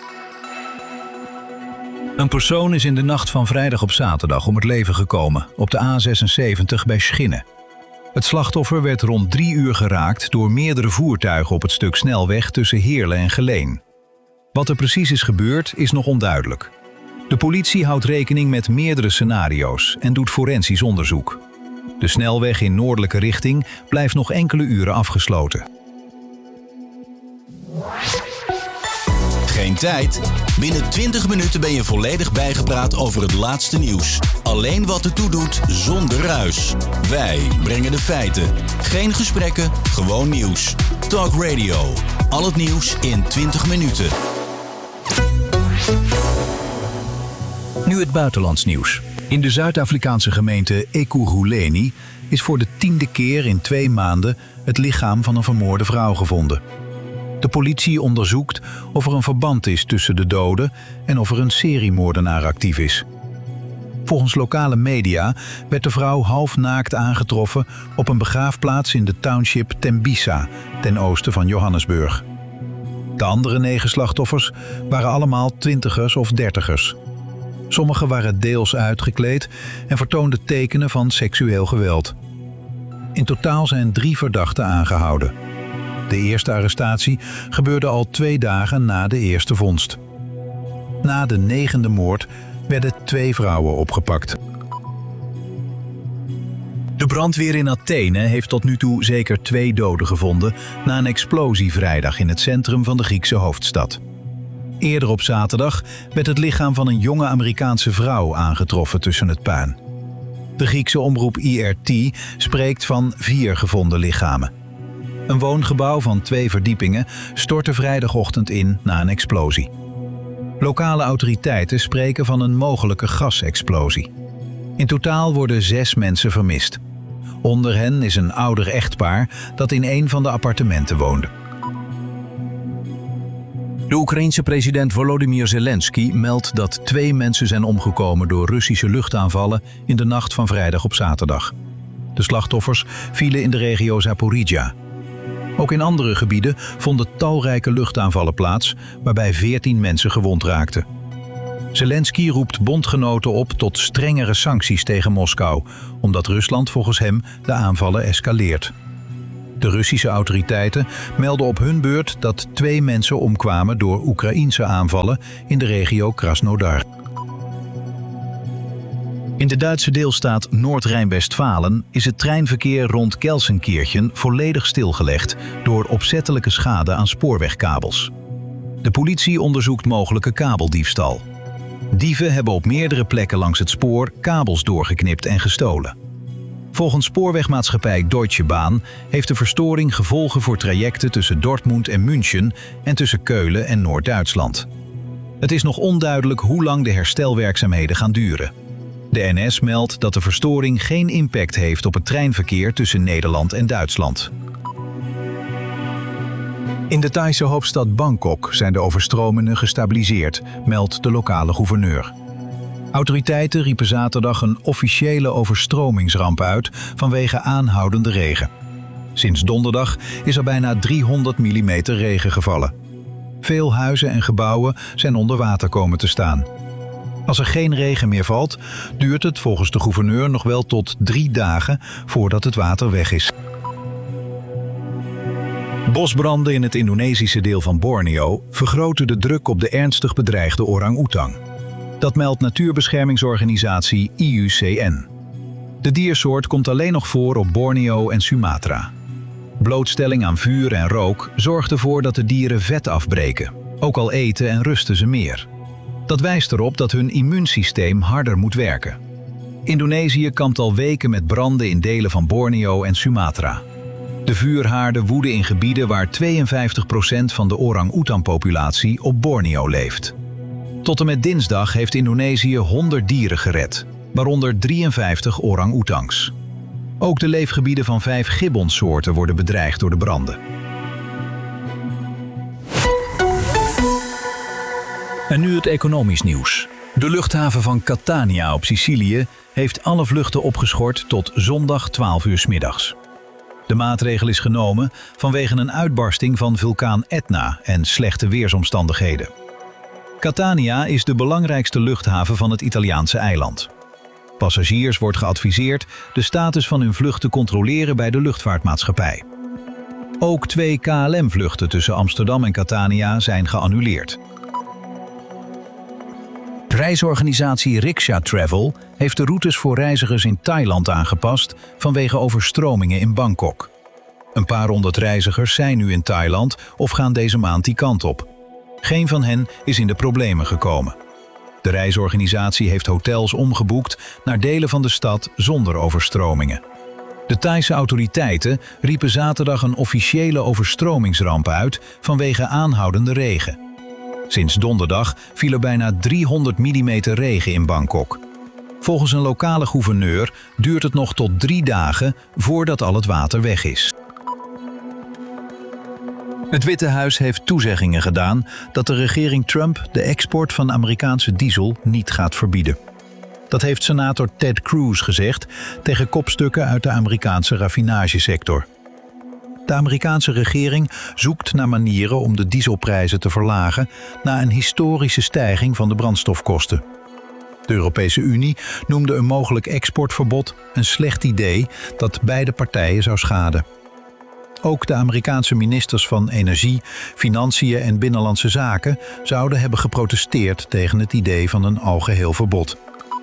Een persoon is in de nacht van vrijdag op zaterdag om het leven gekomen op de A zesenzeventig bij Schinnen. Het slachtoffer werd rond drie uur geraakt door meerdere voertuigen op het stuk snelweg tussen Heerlen en Geleen. Wat er precies is gebeurd is nog onduidelijk. De politie houdt rekening met meerdere scenario's en doet forensisch onderzoek. De snelweg in noordelijke richting blijft nog enkele uren afgesloten. Geen tijd? Binnen twintig minuten ben je volledig bijgepraat over het laatste nieuws. Alleen wat ertoe doet, zonder ruis. Wij brengen de feiten. Geen gesprekken, gewoon nieuws. Talk Radio. Al het nieuws in twintig minuten. Nu het buitenlands nieuws. In de Zuid-Afrikaanse gemeente Ekurhuleni is voor de tiende keer in twee maanden het lichaam van een vermoorde vrouw gevonden. De politie onderzoekt of er een verband is tussen de doden en of er een seriemoordenaar actief is. Volgens lokale media werd de vrouw half naakt aangetroffen op een begraafplaats in de township Tembisa, ten oosten van Johannesburg. De andere negen slachtoffers waren allemaal twintigers of dertigers. Sommigen waren deels uitgekleed en vertoonden tekenen van seksueel geweld. In totaal zijn drie verdachten aangehouden. De eerste arrestatie gebeurde al twee dagen na de eerste vondst. Na de negende moord werden twee vrouwen opgepakt. De brandweer in Athene heeft tot nu toe zeker twee doden gevonden na een explosie vrijdag in het centrum van de Griekse hoofdstad. Eerder op zaterdag werd het lichaam van een jonge Amerikaanse vrouw aangetroffen tussen het puin. De Griekse omroep I R T spreekt van vier gevonden lichamen. Een woongebouw van twee verdiepingen stortte vrijdagochtend in na een explosie. Lokale autoriteiten spreken van een mogelijke gasexplosie. In totaal worden zes mensen vermist. Onder hen is een ouder echtpaar dat in een van de appartementen woonde. De Oekraïense president Volodymyr Zelensky meldt dat twee mensen zijn omgekomen door Russische luchtaanvallen in de nacht van vrijdag op zaterdag. De slachtoffers vielen in de regio Zaporizhzhia. Ook in andere gebieden vonden talrijke luchtaanvallen plaats, waarbij veertien mensen gewond raakten. Zelensky roept bondgenoten op tot strengere sancties tegen Moskou, omdat Rusland volgens hem de aanvallen escaleert. De Russische autoriteiten melden op hun beurt dat twee mensen omkwamen door Oekraïense aanvallen in de regio Krasnodar. In de Duitse deelstaat Noord-Rijn-Westfalen is het treinverkeer rond Gelsenkirchen volledig stilgelegd door opzettelijke schade aan spoorwegkabels. De politie onderzoekt mogelijke kabeldiefstal. Dieven hebben op meerdere plekken langs het spoor kabels doorgeknipt en gestolen. Volgens spoorwegmaatschappij Deutsche Bahn heeft de verstoring gevolgen voor trajecten tussen Dortmund en München en tussen Keulen en Noord-Duitsland. Het is nog onduidelijk hoe lang de herstelwerkzaamheden gaan duren. De N S meldt dat de verstoring geen impact heeft op het treinverkeer tussen Nederland en Duitsland. In de Thaise hoofdstad Bangkok zijn de overstromingen gestabiliseerd, meldt de lokale gouverneur. Autoriteiten riepen zaterdag een officiële overstromingsramp uit vanwege aanhoudende regen. Sinds donderdag is er bijna driehonderd millimeter regen gevallen. Veel huizen en gebouwen zijn onder water komen te staan. Als er geen regen meer valt, duurt het volgens de gouverneur nog wel tot drie dagen voordat het water weg is. Bosbranden in het Indonesische deel van Borneo vergroten de druk op de ernstig bedreigde orang-oetang. Dat meldt natuurbeschermingsorganisatie I U C N. De diersoort komt alleen nog voor op Borneo en Sumatra. Blootstelling aan vuur en rook zorgt ervoor dat de dieren vet afbreken. Ook al eten en rusten ze meer. Dat wijst erop dat hun immuunsysteem harder moet werken. Indonesië kampt al weken met branden in delen van Borneo en Sumatra. De vuurhaarden woeden in gebieden waar tweeënvijftig procent van de orang-oetan-populatie op Borneo leeft. Tot en met dinsdag heeft Indonesië honderd dieren gered, waaronder drieënvijftig orang-oetangs. Ook de leefgebieden van vijf gibbonsoorten worden bedreigd door de branden. En nu het economisch nieuws. De luchthaven van Catania op Sicilië heeft alle vluchten opgeschort tot zondag twaalf uur 's middags. De maatregel is genomen vanwege een uitbarsting van vulkaan Etna en slechte weersomstandigheden. Catania is de belangrijkste luchthaven van het Italiaanse eiland. Passagiers wordt geadviseerd de status van hun vlucht te controleren bij de luchtvaartmaatschappij. Ook twee K L M-vluchten tussen Amsterdam en Catania zijn geannuleerd. Reisorganisatie Riksha Travel heeft de routes voor reizigers in Thailand aangepast vanwege overstromingen in Bangkok. Een paar honderd reizigers zijn nu in Thailand of gaan deze maand die kant op. Geen van hen is in de problemen gekomen. De reisorganisatie heeft hotels omgeboekt naar delen van de stad zonder overstromingen. De Thaise autoriteiten riepen zaterdag een officiële overstromingsramp uit vanwege aanhoudende regen. Sinds donderdag viel er bijna driehonderd millimeter regen in Bangkok. Volgens een lokale gouverneur duurt het nog tot drie dagen voordat al het water weg is. Het Witte Huis heeft toezeggingen gedaan dat de regering Trump de export van Amerikaanse diesel niet gaat verbieden. Dat heeft senator Ted Cruz gezegd tegen kopstukken uit de Amerikaanse raffinagesector. De Amerikaanse regering zoekt naar manieren om de dieselprijzen te verlagen na een historische stijging van de brandstofkosten. De Europese Unie noemde een mogelijk exportverbod een slecht idee dat beide partijen zou schaden. Ook de Amerikaanse ministers van Energie, Financiën en Binnenlandse Zaken zouden hebben geprotesteerd tegen het idee van een algeheel verbod.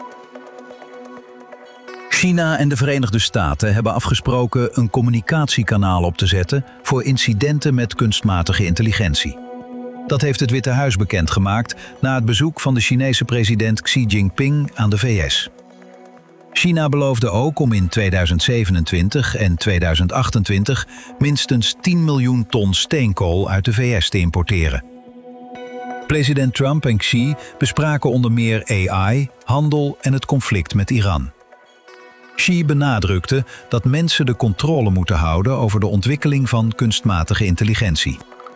China en de Verenigde Staten hebben afgesproken een communicatiekanaal op te zetten voor incidenten met kunstmatige intelligentie. Dat heeft het Witte Huis bekendgemaakt na het bezoek van de Chinese president Xi Jinping aan de V S. China beloofde ook om in tweeduizend zevenentwintig en tweeduizend achtentwintig minstens tien miljoen ton steenkool uit de V S te importeren. President Trump en Xi bespraken onder meer A I, handel en het conflict met Iran. Xi benadrukte dat mensen de controle moeten houden over de ontwikkeling van kunstmatige intelligentie.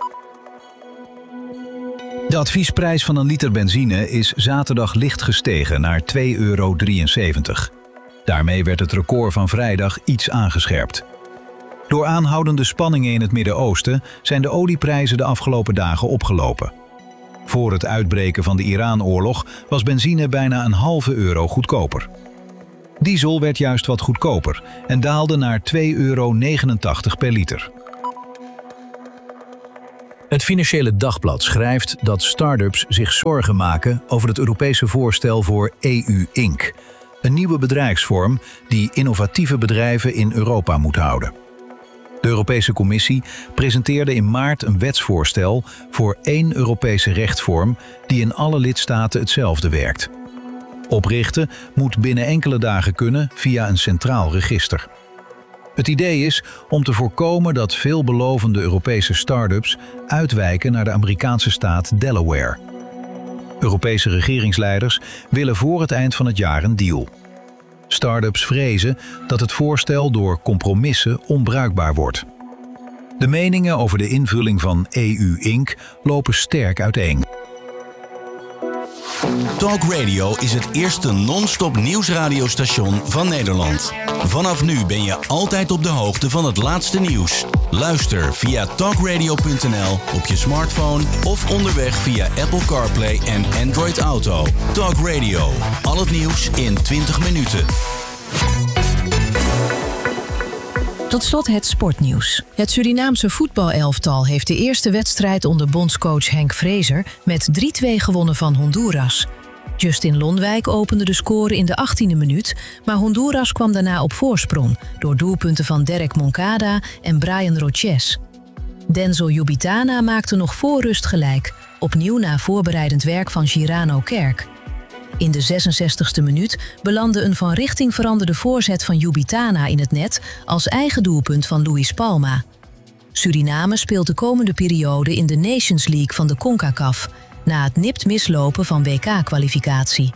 De adviesprijs van een liter benzine is zaterdag licht gestegen naar twee euro drieënzeventig. Daarmee werd het record van vrijdag iets aangescherpt. Door aanhoudende spanningen in het Midden-Oosten zijn de olieprijzen de afgelopen dagen opgelopen. Voor het uitbreken van de Iran-oorlog was benzine bijna een halve euro goedkoper. Diesel werd juist wat goedkoper en daalde naar twee euro negenentachtig per liter. Het Financiële Dagblad schrijft dat start-ups zich zorgen maken over het Europese voorstel voor E U Inc, een nieuwe bedrijfsvorm die innovatieve bedrijven in Europa moet houden. De Europese Commissie presenteerde in maart een wetsvoorstel voor één Europese rechtsvorm die in alle lidstaten hetzelfde werkt. Oprichten moet binnen enkele dagen kunnen via een centraal register. Het idee is om te voorkomen dat veelbelovende Europese start-ups uitwijken naar de Amerikaanse staat Delaware. Europese regeringsleiders willen voor het eind van het jaar een deal. Start-ups vrezen dat het voorstel door compromissen onbruikbaar wordt. De meningen over de invulling van E U Inc lopen sterk uiteen. Talk Radio is het eerste non-stop nieuwsradiostation van Nederland. Vanaf nu ben je altijd op de hoogte van het laatste nieuws. Luister via talkradio punt n l op je smartphone of onderweg via Apple CarPlay en Android Auto. Talk Radio, al het nieuws in twintig minuten. Tot slot het sportnieuws. Het Surinaamse voetbalelftal heeft de eerste wedstrijd onder bondscoach Henk Vrezer met drie twee gewonnen van Honduras. Justin Lonwijk opende de score in de achttiende minuut, maar Honduras kwam daarna op voorsprong door doelpunten van Derek Moncada en Brian Roches. Denzel Jubitana maakte nog voor rust gelijk, opnieuw na voorbereidend werk van Girano Kerk. In de zesenzestigste minuut belandde een van richting veranderde voorzet van Jubitana in het net als eigen doelpunt van Luis Palma. Suriname speelt de komende periode in de Nations League van de CONCACAF, na het nipt mislopen van W K-kwalificatie.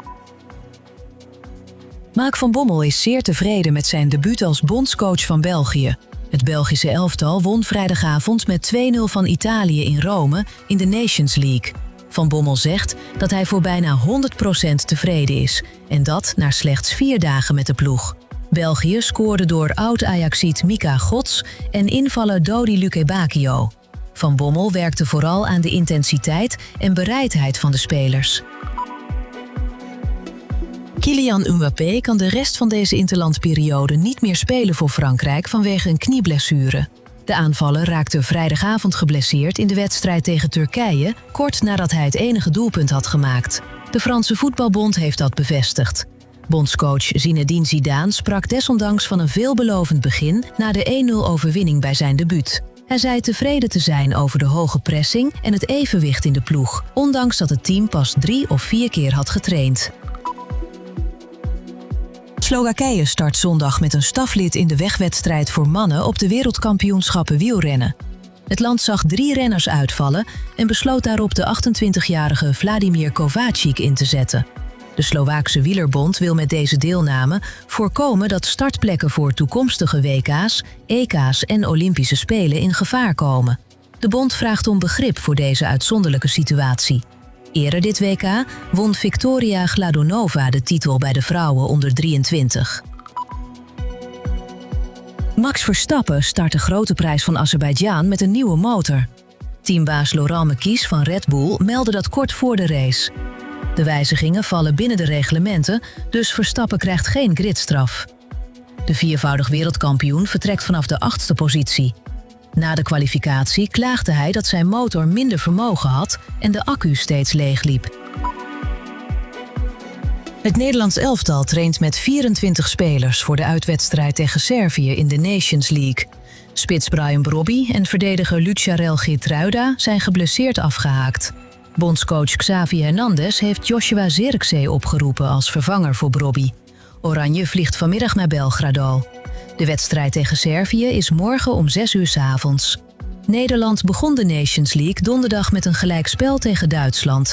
Mark van Bommel is zeer tevreden met zijn debuut als bondscoach van België. Het Belgische elftal won vrijdagavond met twee nul van Italië in Rome in de Nations League. Van Bommel zegt dat hij voor bijna honderd procent tevreden is en dat na slechts vier dagen met de ploeg. België scoorde door oud-Ajaxiet Mika Gods en invaller Dodi Lukebakio. Van Bommel werkte vooral aan de intensiteit en bereidheid van de spelers. Kylian Mbappé kan de rest van deze interlandperiode niet meer spelen voor Frankrijk vanwege een knieblessure. De aanvaller raakte vrijdagavond geblesseerd in de wedstrijd tegen Turkije, kort nadat hij het enige doelpunt had gemaakt. De Franse voetbalbond heeft dat bevestigd. Bondscoach Zinedine Zidane sprak desondanks van een veelbelovend begin na de één nul overwinning bij zijn debuut. Hij zei tevreden te zijn over de hoge pressing en het evenwicht in de ploeg, ondanks dat het team pas drie of vier keer had getraind. Slowakije start zondag met een staflid in de wegwedstrijd voor mannen op de wereldkampioenschappen wielrennen. Het land zag drie renners uitvallen en besloot daarop de achtentwintigjarige Vladimir Kovačič in te zetten. De Slovaakse wielerbond wil met deze deelname voorkomen dat startplekken voor toekomstige W K's, E K's en Olympische Spelen in gevaar komen. De bond vraagt om begrip voor deze uitzonderlijke situatie. Eerder dit W K won Victoria Gladonova de titel bij de vrouwen onder drieëntwintig. Max Verstappen start de grote prijs van Azerbeidzjan met een nieuwe motor. Teambaas Laurent Mekies van Red Bull meldde dat kort voor de race. De wijzigingen vallen binnen de reglementen, dus Verstappen krijgt geen gridstraf. De viervoudig wereldkampioen vertrekt vanaf de achtste positie. Na de kwalificatie klaagde hij dat zijn motor minder vermogen had en de accu steeds leegliep. Het Nederlands elftal traint met vierentwintig spelers voor de uitwedstrijd tegen Servië in de Nations League. Spits Brian Brobby en verdediger Lucharel Geertruida zijn geblesseerd afgehaakt. Bondscoach Xavi Hernandez heeft Joshua Zirkzee opgeroepen als vervanger voor Brobby. Oranje vliegt vanmiddag naar Belgrado. De wedstrijd tegen Servië is morgen om zes uur 's avonds. Nederland begon de Nations League donderdag met een gelijkspel tegen Duitsland.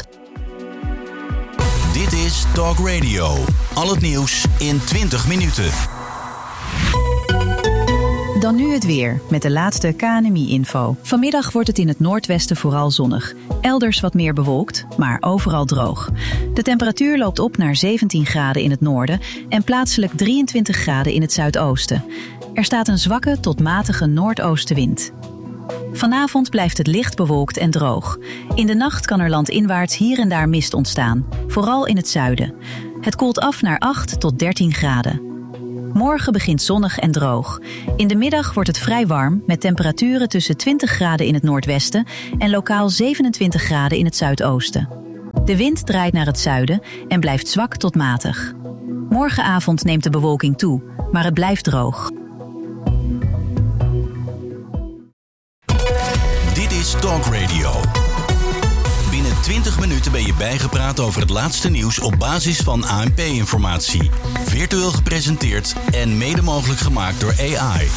Dit is Talk Radio. Al het nieuws in twintig minuten. Dan nu het weer, met de laatste K N M I-info. Vanmiddag wordt het in het noordwesten vooral zonnig. Elders wat meer bewolkt, maar overal droog. De temperatuur loopt op naar zeventien graden in het noorden en plaatselijk drieëntwintig graden in het zuidoosten. Er staat een zwakke tot matige noordoostenwind. Vanavond blijft het licht bewolkt en droog. In de nacht kan er landinwaarts hier en daar mist ontstaan, vooral in het zuiden. Het koelt af naar acht tot dertien graden. Morgen begint zonnig en droog. In de middag wordt het vrij warm met temperaturen tussen twintig graden in het noordwesten en lokaal zevenentwintig graden in het zuidoosten. De wind draait naar het zuiden en blijft zwak tot matig. Morgenavond neemt de bewolking toe, maar het blijft droog. Dit is Talk Radio. Binnen twintig minuten ben je bijgepraat over het laatste nieuws op basis van A N P-informatie. Virtueel gepresenteerd en mede mogelijk gemaakt door A I.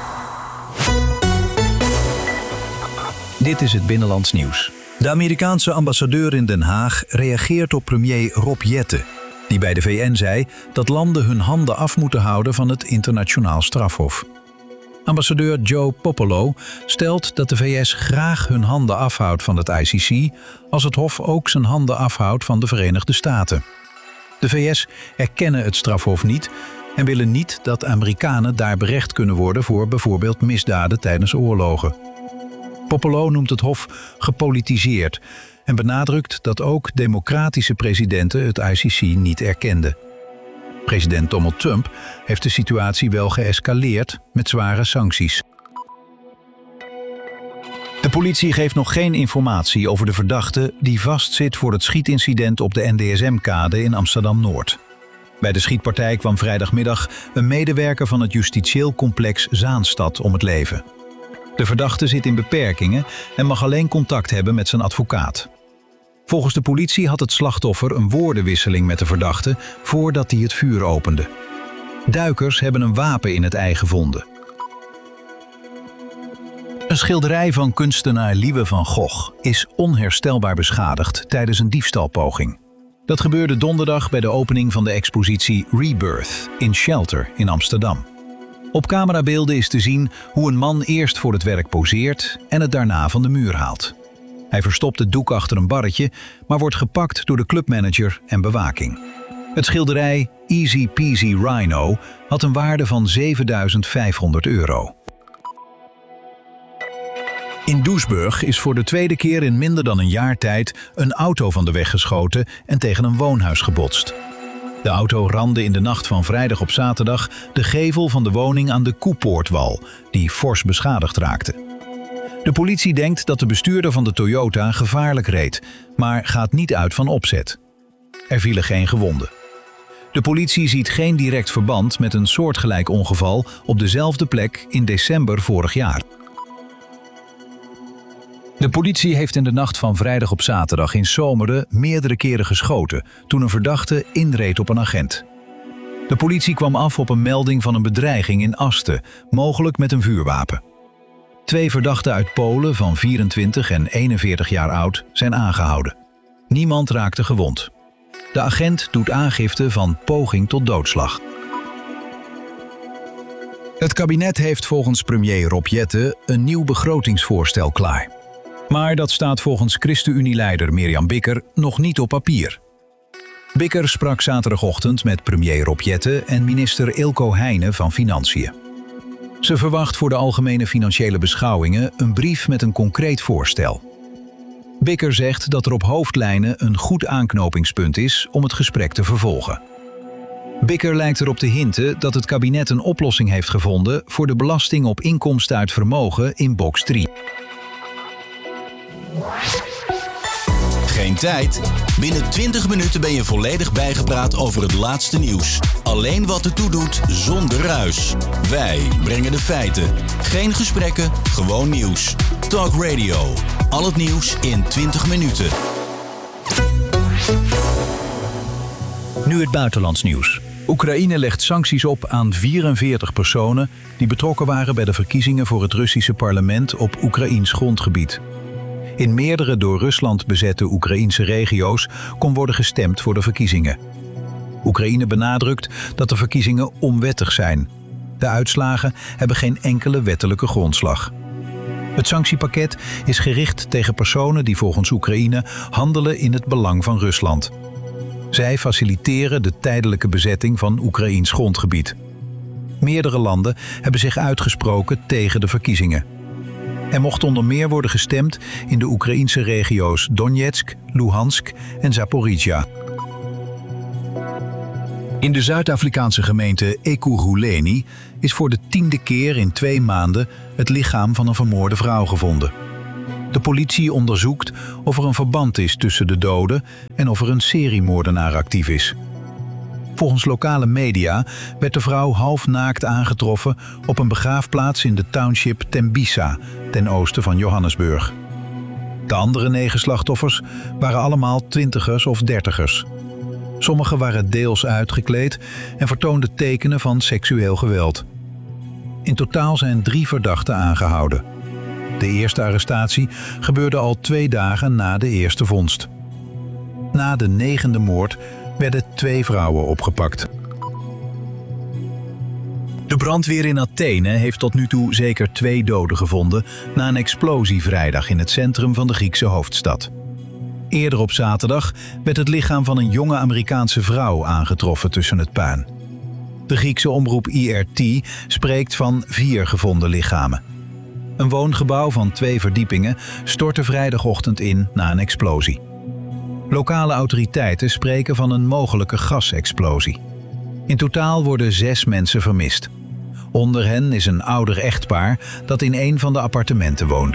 Dit is het Binnenlands Nieuws. De Amerikaanse ambassadeur in Den Haag reageert op premier Rob Jetten, die bij de V N zei dat landen hun handen af moeten houden van het internationaal strafhof. Ambassadeur Joe Popolo stelt dat de V S graag hun handen afhoudt van het I C C als het hof ook zijn handen afhoudt van de Verenigde Staten. De V S erkennen het strafhof niet en willen niet dat Amerikanen daar berecht kunnen worden voor bijvoorbeeld misdaden tijdens oorlogen. Popolo noemt het hof gepolitiseerd en benadrukt dat ook democratische presidenten het I C C niet erkenden. President Donald Trump heeft de situatie wel geëscaleerd met zware sancties. De politie geeft nog geen informatie over de verdachte die vastzit voor het schietincident op de N D S M-kade in Amsterdam-Noord. Bij de schietpartij kwam vrijdagmiddag een medewerker van het justitieel complex Zaanstad om het leven. De verdachte zit in beperkingen en mag alleen contact hebben met zijn advocaat. Volgens de politie had het slachtoffer een woordenwisseling met de verdachte voordat hij het vuur opende. Duikers hebben een wapen in het ei gevonden. Een schilderij van kunstenaar Liewe van Gogh is onherstelbaar beschadigd tijdens een diefstalpoging. Dat gebeurde donderdag bij de opening van de expositie Rebirth in Shelter in Amsterdam. Op camerabeelden is te zien hoe een man eerst voor het werk poseert en het daarna van de muur haalt. Hij verstopt het doek achter een barretje, maar wordt gepakt door de clubmanager en bewaking. Het schilderij Easy Peasy Rhino had een waarde van zevenduizend vijfhonderd euro. In Doesburg is voor de tweede keer in minder dan een jaar tijd een auto van de weg geschoten en tegen een woonhuis gebotst. De auto ramde in de nacht van vrijdag op zaterdag de gevel van de woning aan de Koepoortwal, die fors beschadigd raakte. De politie denkt dat de bestuurder van de Toyota gevaarlijk reed, maar gaat niet uit van opzet. Er vielen geen gewonden. De politie ziet geen direct verband met een soortgelijk ongeval op dezelfde plek in december vorig jaar. De politie heeft in de nacht van vrijdag op zaterdag in Zomeren meerdere keren geschoten toen een verdachte inreed op een agent. De politie kwam af op een melding van een bedreiging in Asten, mogelijk met een vuurwapen. Twee verdachten uit Polen van vierentwintig en eenenveertig jaar oud zijn aangehouden. Niemand raakte gewond. De agent doet aangifte van poging tot doodslag. Het kabinet heeft volgens premier Rob Jetten een nieuw begrotingsvoorstel klaar. Maar dat staat volgens ChristenUnie-leider Mirjam Bikker nog niet op papier. Bikker sprak zaterdagochtend met premier Rob Jetten en minister Ilko Heijnen van Financiën. Ze verwacht voor de algemene financiële beschouwingen een brief met een concreet voorstel. Bikker zegt dat er op hoofdlijnen een goed aanknopingspunt is om het gesprek te vervolgen. Bikker lijkt erop te hinten dat het kabinet een oplossing heeft gevonden voor de belasting op inkomsten uit vermogen in box drie. Geen tijd? Binnen twintig minuten ben je volledig bijgepraat over het laatste nieuws. Alleen wat ertoe doet, zonder ruis. Wij brengen de feiten. Geen gesprekken, gewoon nieuws. Talk Radio. Al het nieuws in twintig minuten. Nu het buitenlands nieuws. Oekraïne legt sancties op aan vierenveertig personen die betrokken waren bij de verkiezingen voor het Russische parlement op Oekraïns grondgebied. In meerdere door Rusland bezette Oekraïnse regio's kon worden gestemd voor de verkiezingen. Oekraïne benadrukt dat de verkiezingen onwettig zijn. De uitslagen hebben geen enkele wettelijke grondslag. Het sanctiepakket is gericht tegen personen die volgens Oekraïne handelen in het belang van Rusland. Zij faciliteren de tijdelijke bezetting van Oekraïns grondgebied. Meerdere landen hebben zich uitgesproken tegen de verkiezingen. Er mocht onder meer worden gestemd in de Oekraïnse regio's Donetsk, Luhansk en Zaporizhia. In de Zuid-Afrikaanse gemeente Ekurhuleni is voor de tiende keer in twee maanden het lichaam van een vermoorde vrouw gevonden. De politie onderzoekt of er een verband is tussen de doden en of er een seriemoordenaar actief is. Volgens lokale media werd de vrouw halfnaakt aangetroffen op een begraafplaats in de township Tembisa, ten oosten van Johannesburg. De andere negen slachtoffers waren allemaal twintigers of dertigers. Sommigen waren deels uitgekleed en vertoonden tekenen van seksueel geweld. In totaal zijn drie verdachten aangehouden. De eerste arrestatie gebeurde al twee dagen na de eerste vondst. Na de negende moord werden twee vrouwen opgepakt. De brandweer in Athene heeft tot nu toe zeker twee doden gevonden na een explosie vrijdag in het centrum van de Griekse hoofdstad. Eerder op zaterdag werd het lichaam van een jonge Amerikaanse vrouw aangetroffen tussen het puin. De Griekse omroep I R T spreekt van vier gevonden lichamen. Een woongebouw van twee verdiepingen stortte vrijdagochtend in na een explosie. Lokale autoriteiten spreken van een mogelijke gasexplosie. In totaal worden zes mensen vermist. Onder hen is een ouder echtpaar dat in een van de appartementen woonde.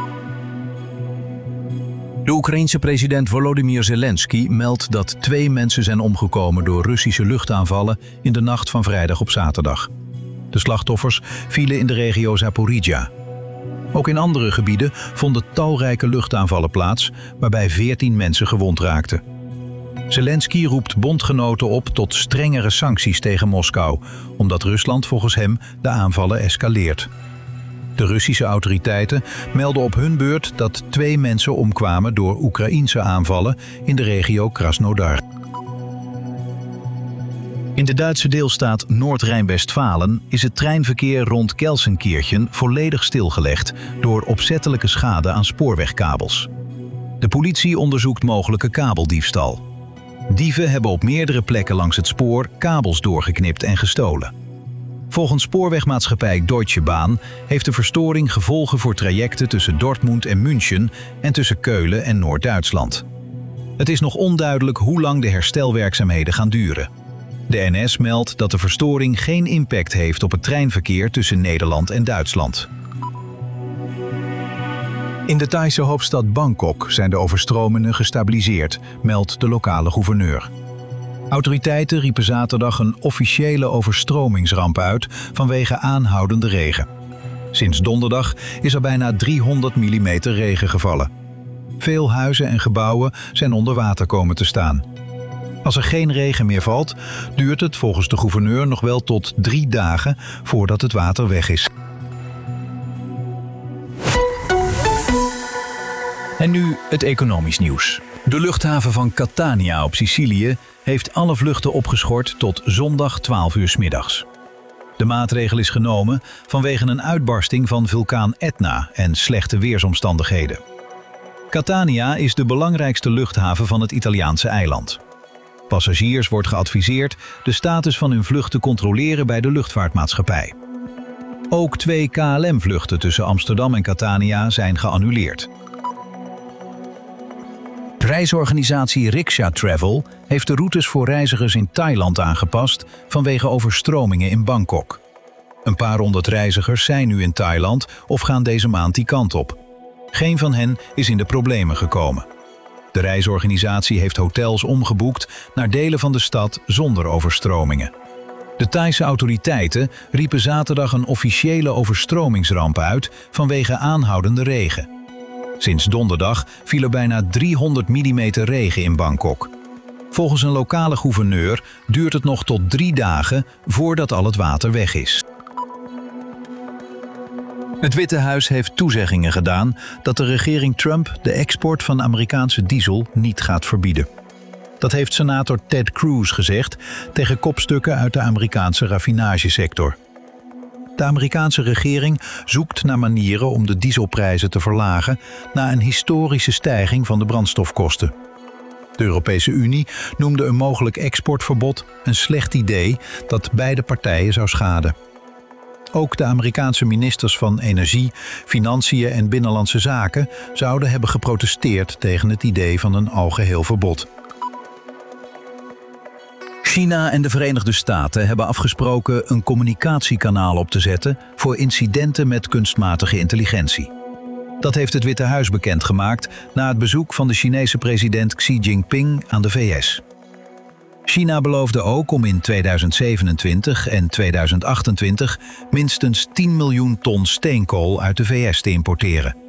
De Oekraïense president Volodymyr Zelensky meldt dat twee mensen zijn omgekomen door Russische luchtaanvallen in de nacht van vrijdag op zaterdag. De slachtoffers vielen in de regio Zaporizhia. Ook in andere gebieden vonden talrijke luchtaanvallen plaats, waarbij veertien mensen gewond raakten. Zelensky roept bondgenoten op tot strengere sancties tegen Moskou, omdat Rusland volgens hem de aanvallen escaleert. De Russische autoriteiten melden op hun beurt dat twee mensen omkwamen door Oekraïense aanvallen in de regio Krasnodar. In de Duitse deelstaat Noord-Rijn-Westfalen is het treinverkeer rond Gelsenkirchen volledig stilgelegd door opzettelijke schade aan spoorwegkabels. De politie onderzoekt mogelijke kabeldiefstal. Dieven hebben op meerdere plekken langs het spoor kabels doorgeknipt en gestolen. Volgens spoorwegmaatschappij Deutsche Bahn heeft de verstoring gevolgen voor trajecten tussen Dortmund en München en tussen Keulen en Noord-Duitsland. Het is nog onduidelijk hoe lang de herstelwerkzaamheden gaan duren. De N S meldt dat de verstoring geen impact heeft op het treinverkeer tussen Nederland en Duitsland. In de Thaise hoofdstad Bangkok zijn de overstromingen gestabiliseerd, meldt de lokale gouverneur. Autoriteiten riepen zaterdag een officiële overstromingsramp uit vanwege aanhoudende regen. Sinds donderdag is er bijna driehonderd millimeter regen gevallen. Veel huizen en gebouwen zijn onder water komen te staan. Als er geen regen meer valt, duurt het volgens de gouverneur nog wel tot drie dagen voordat het water weg is. En nu het economisch nieuws. De luchthaven van Catania op Sicilië heeft alle vluchten opgeschort tot zondag twaalf uur 's middags. De maatregel is genomen vanwege een uitbarsting van vulkaan Etna en slechte weersomstandigheden. Catania is de belangrijkste luchthaven van het Italiaanse eiland. Passagiers wordt geadviseerd de status van hun vlucht te controleren bij de luchtvaartmaatschappij. Ook twee K L M-vluchten tussen Amsterdam en Catania zijn geannuleerd. Reisorganisatie Riksha Travel heeft de routes voor reizigers in Thailand aangepast vanwege overstromingen in Bangkok. Een paar honderd reizigers zijn nu in Thailand of gaan deze maand die kant op. Geen van hen is in de problemen gekomen. De reisorganisatie heeft hotels omgeboekt naar delen van de stad zonder overstromingen. De Thaise autoriteiten riepen zaterdag een officiële overstromingsramp uit vanwege aanhoudende regen. Sinds donderdag viel er bijna driehonderd millimeter regen in Bangkok. Volgens een lokale gouverneur duurt het nog tot drie dagen voordat al het water weg is. Het Witte Huis heeft toezeggingen gedaan dat de regering Trump de export van Amerikaanse diesel niet gaat verbieden. Dat heeft senator Ted Cruz gezegd tegen kopstukken uit de Amerikaanse raffinagesector. De Amerikaanse regering zoekt naar manieren om de dieselprijzen te verlagen na een historische stijging van de brandstofkosten. De Europese Unie noemde een mogelijk exportverbod een slecht idee dat beide partijen zou schaden. Ook de Amerikaanse ministers van Energie, Financiën en Binnenlandse Zaken zouden hebben geprotesteerd tegen het idee van een algeheel verbod. China en de Verenigde Staten hebben afgesproken een communicatiekanaal op te zetten voor incidenten met kunstmatige intelligentie. Dat heeft het Witte Huis bekendgemaakt na het bezoek van de Chinese president Xi Jinping aan de V S. China beloofde ook om in tweeduizend zevenentwintig en tweeduizend achtentwintig minstens tien miljoen ton steenkool uit de V S te importeren.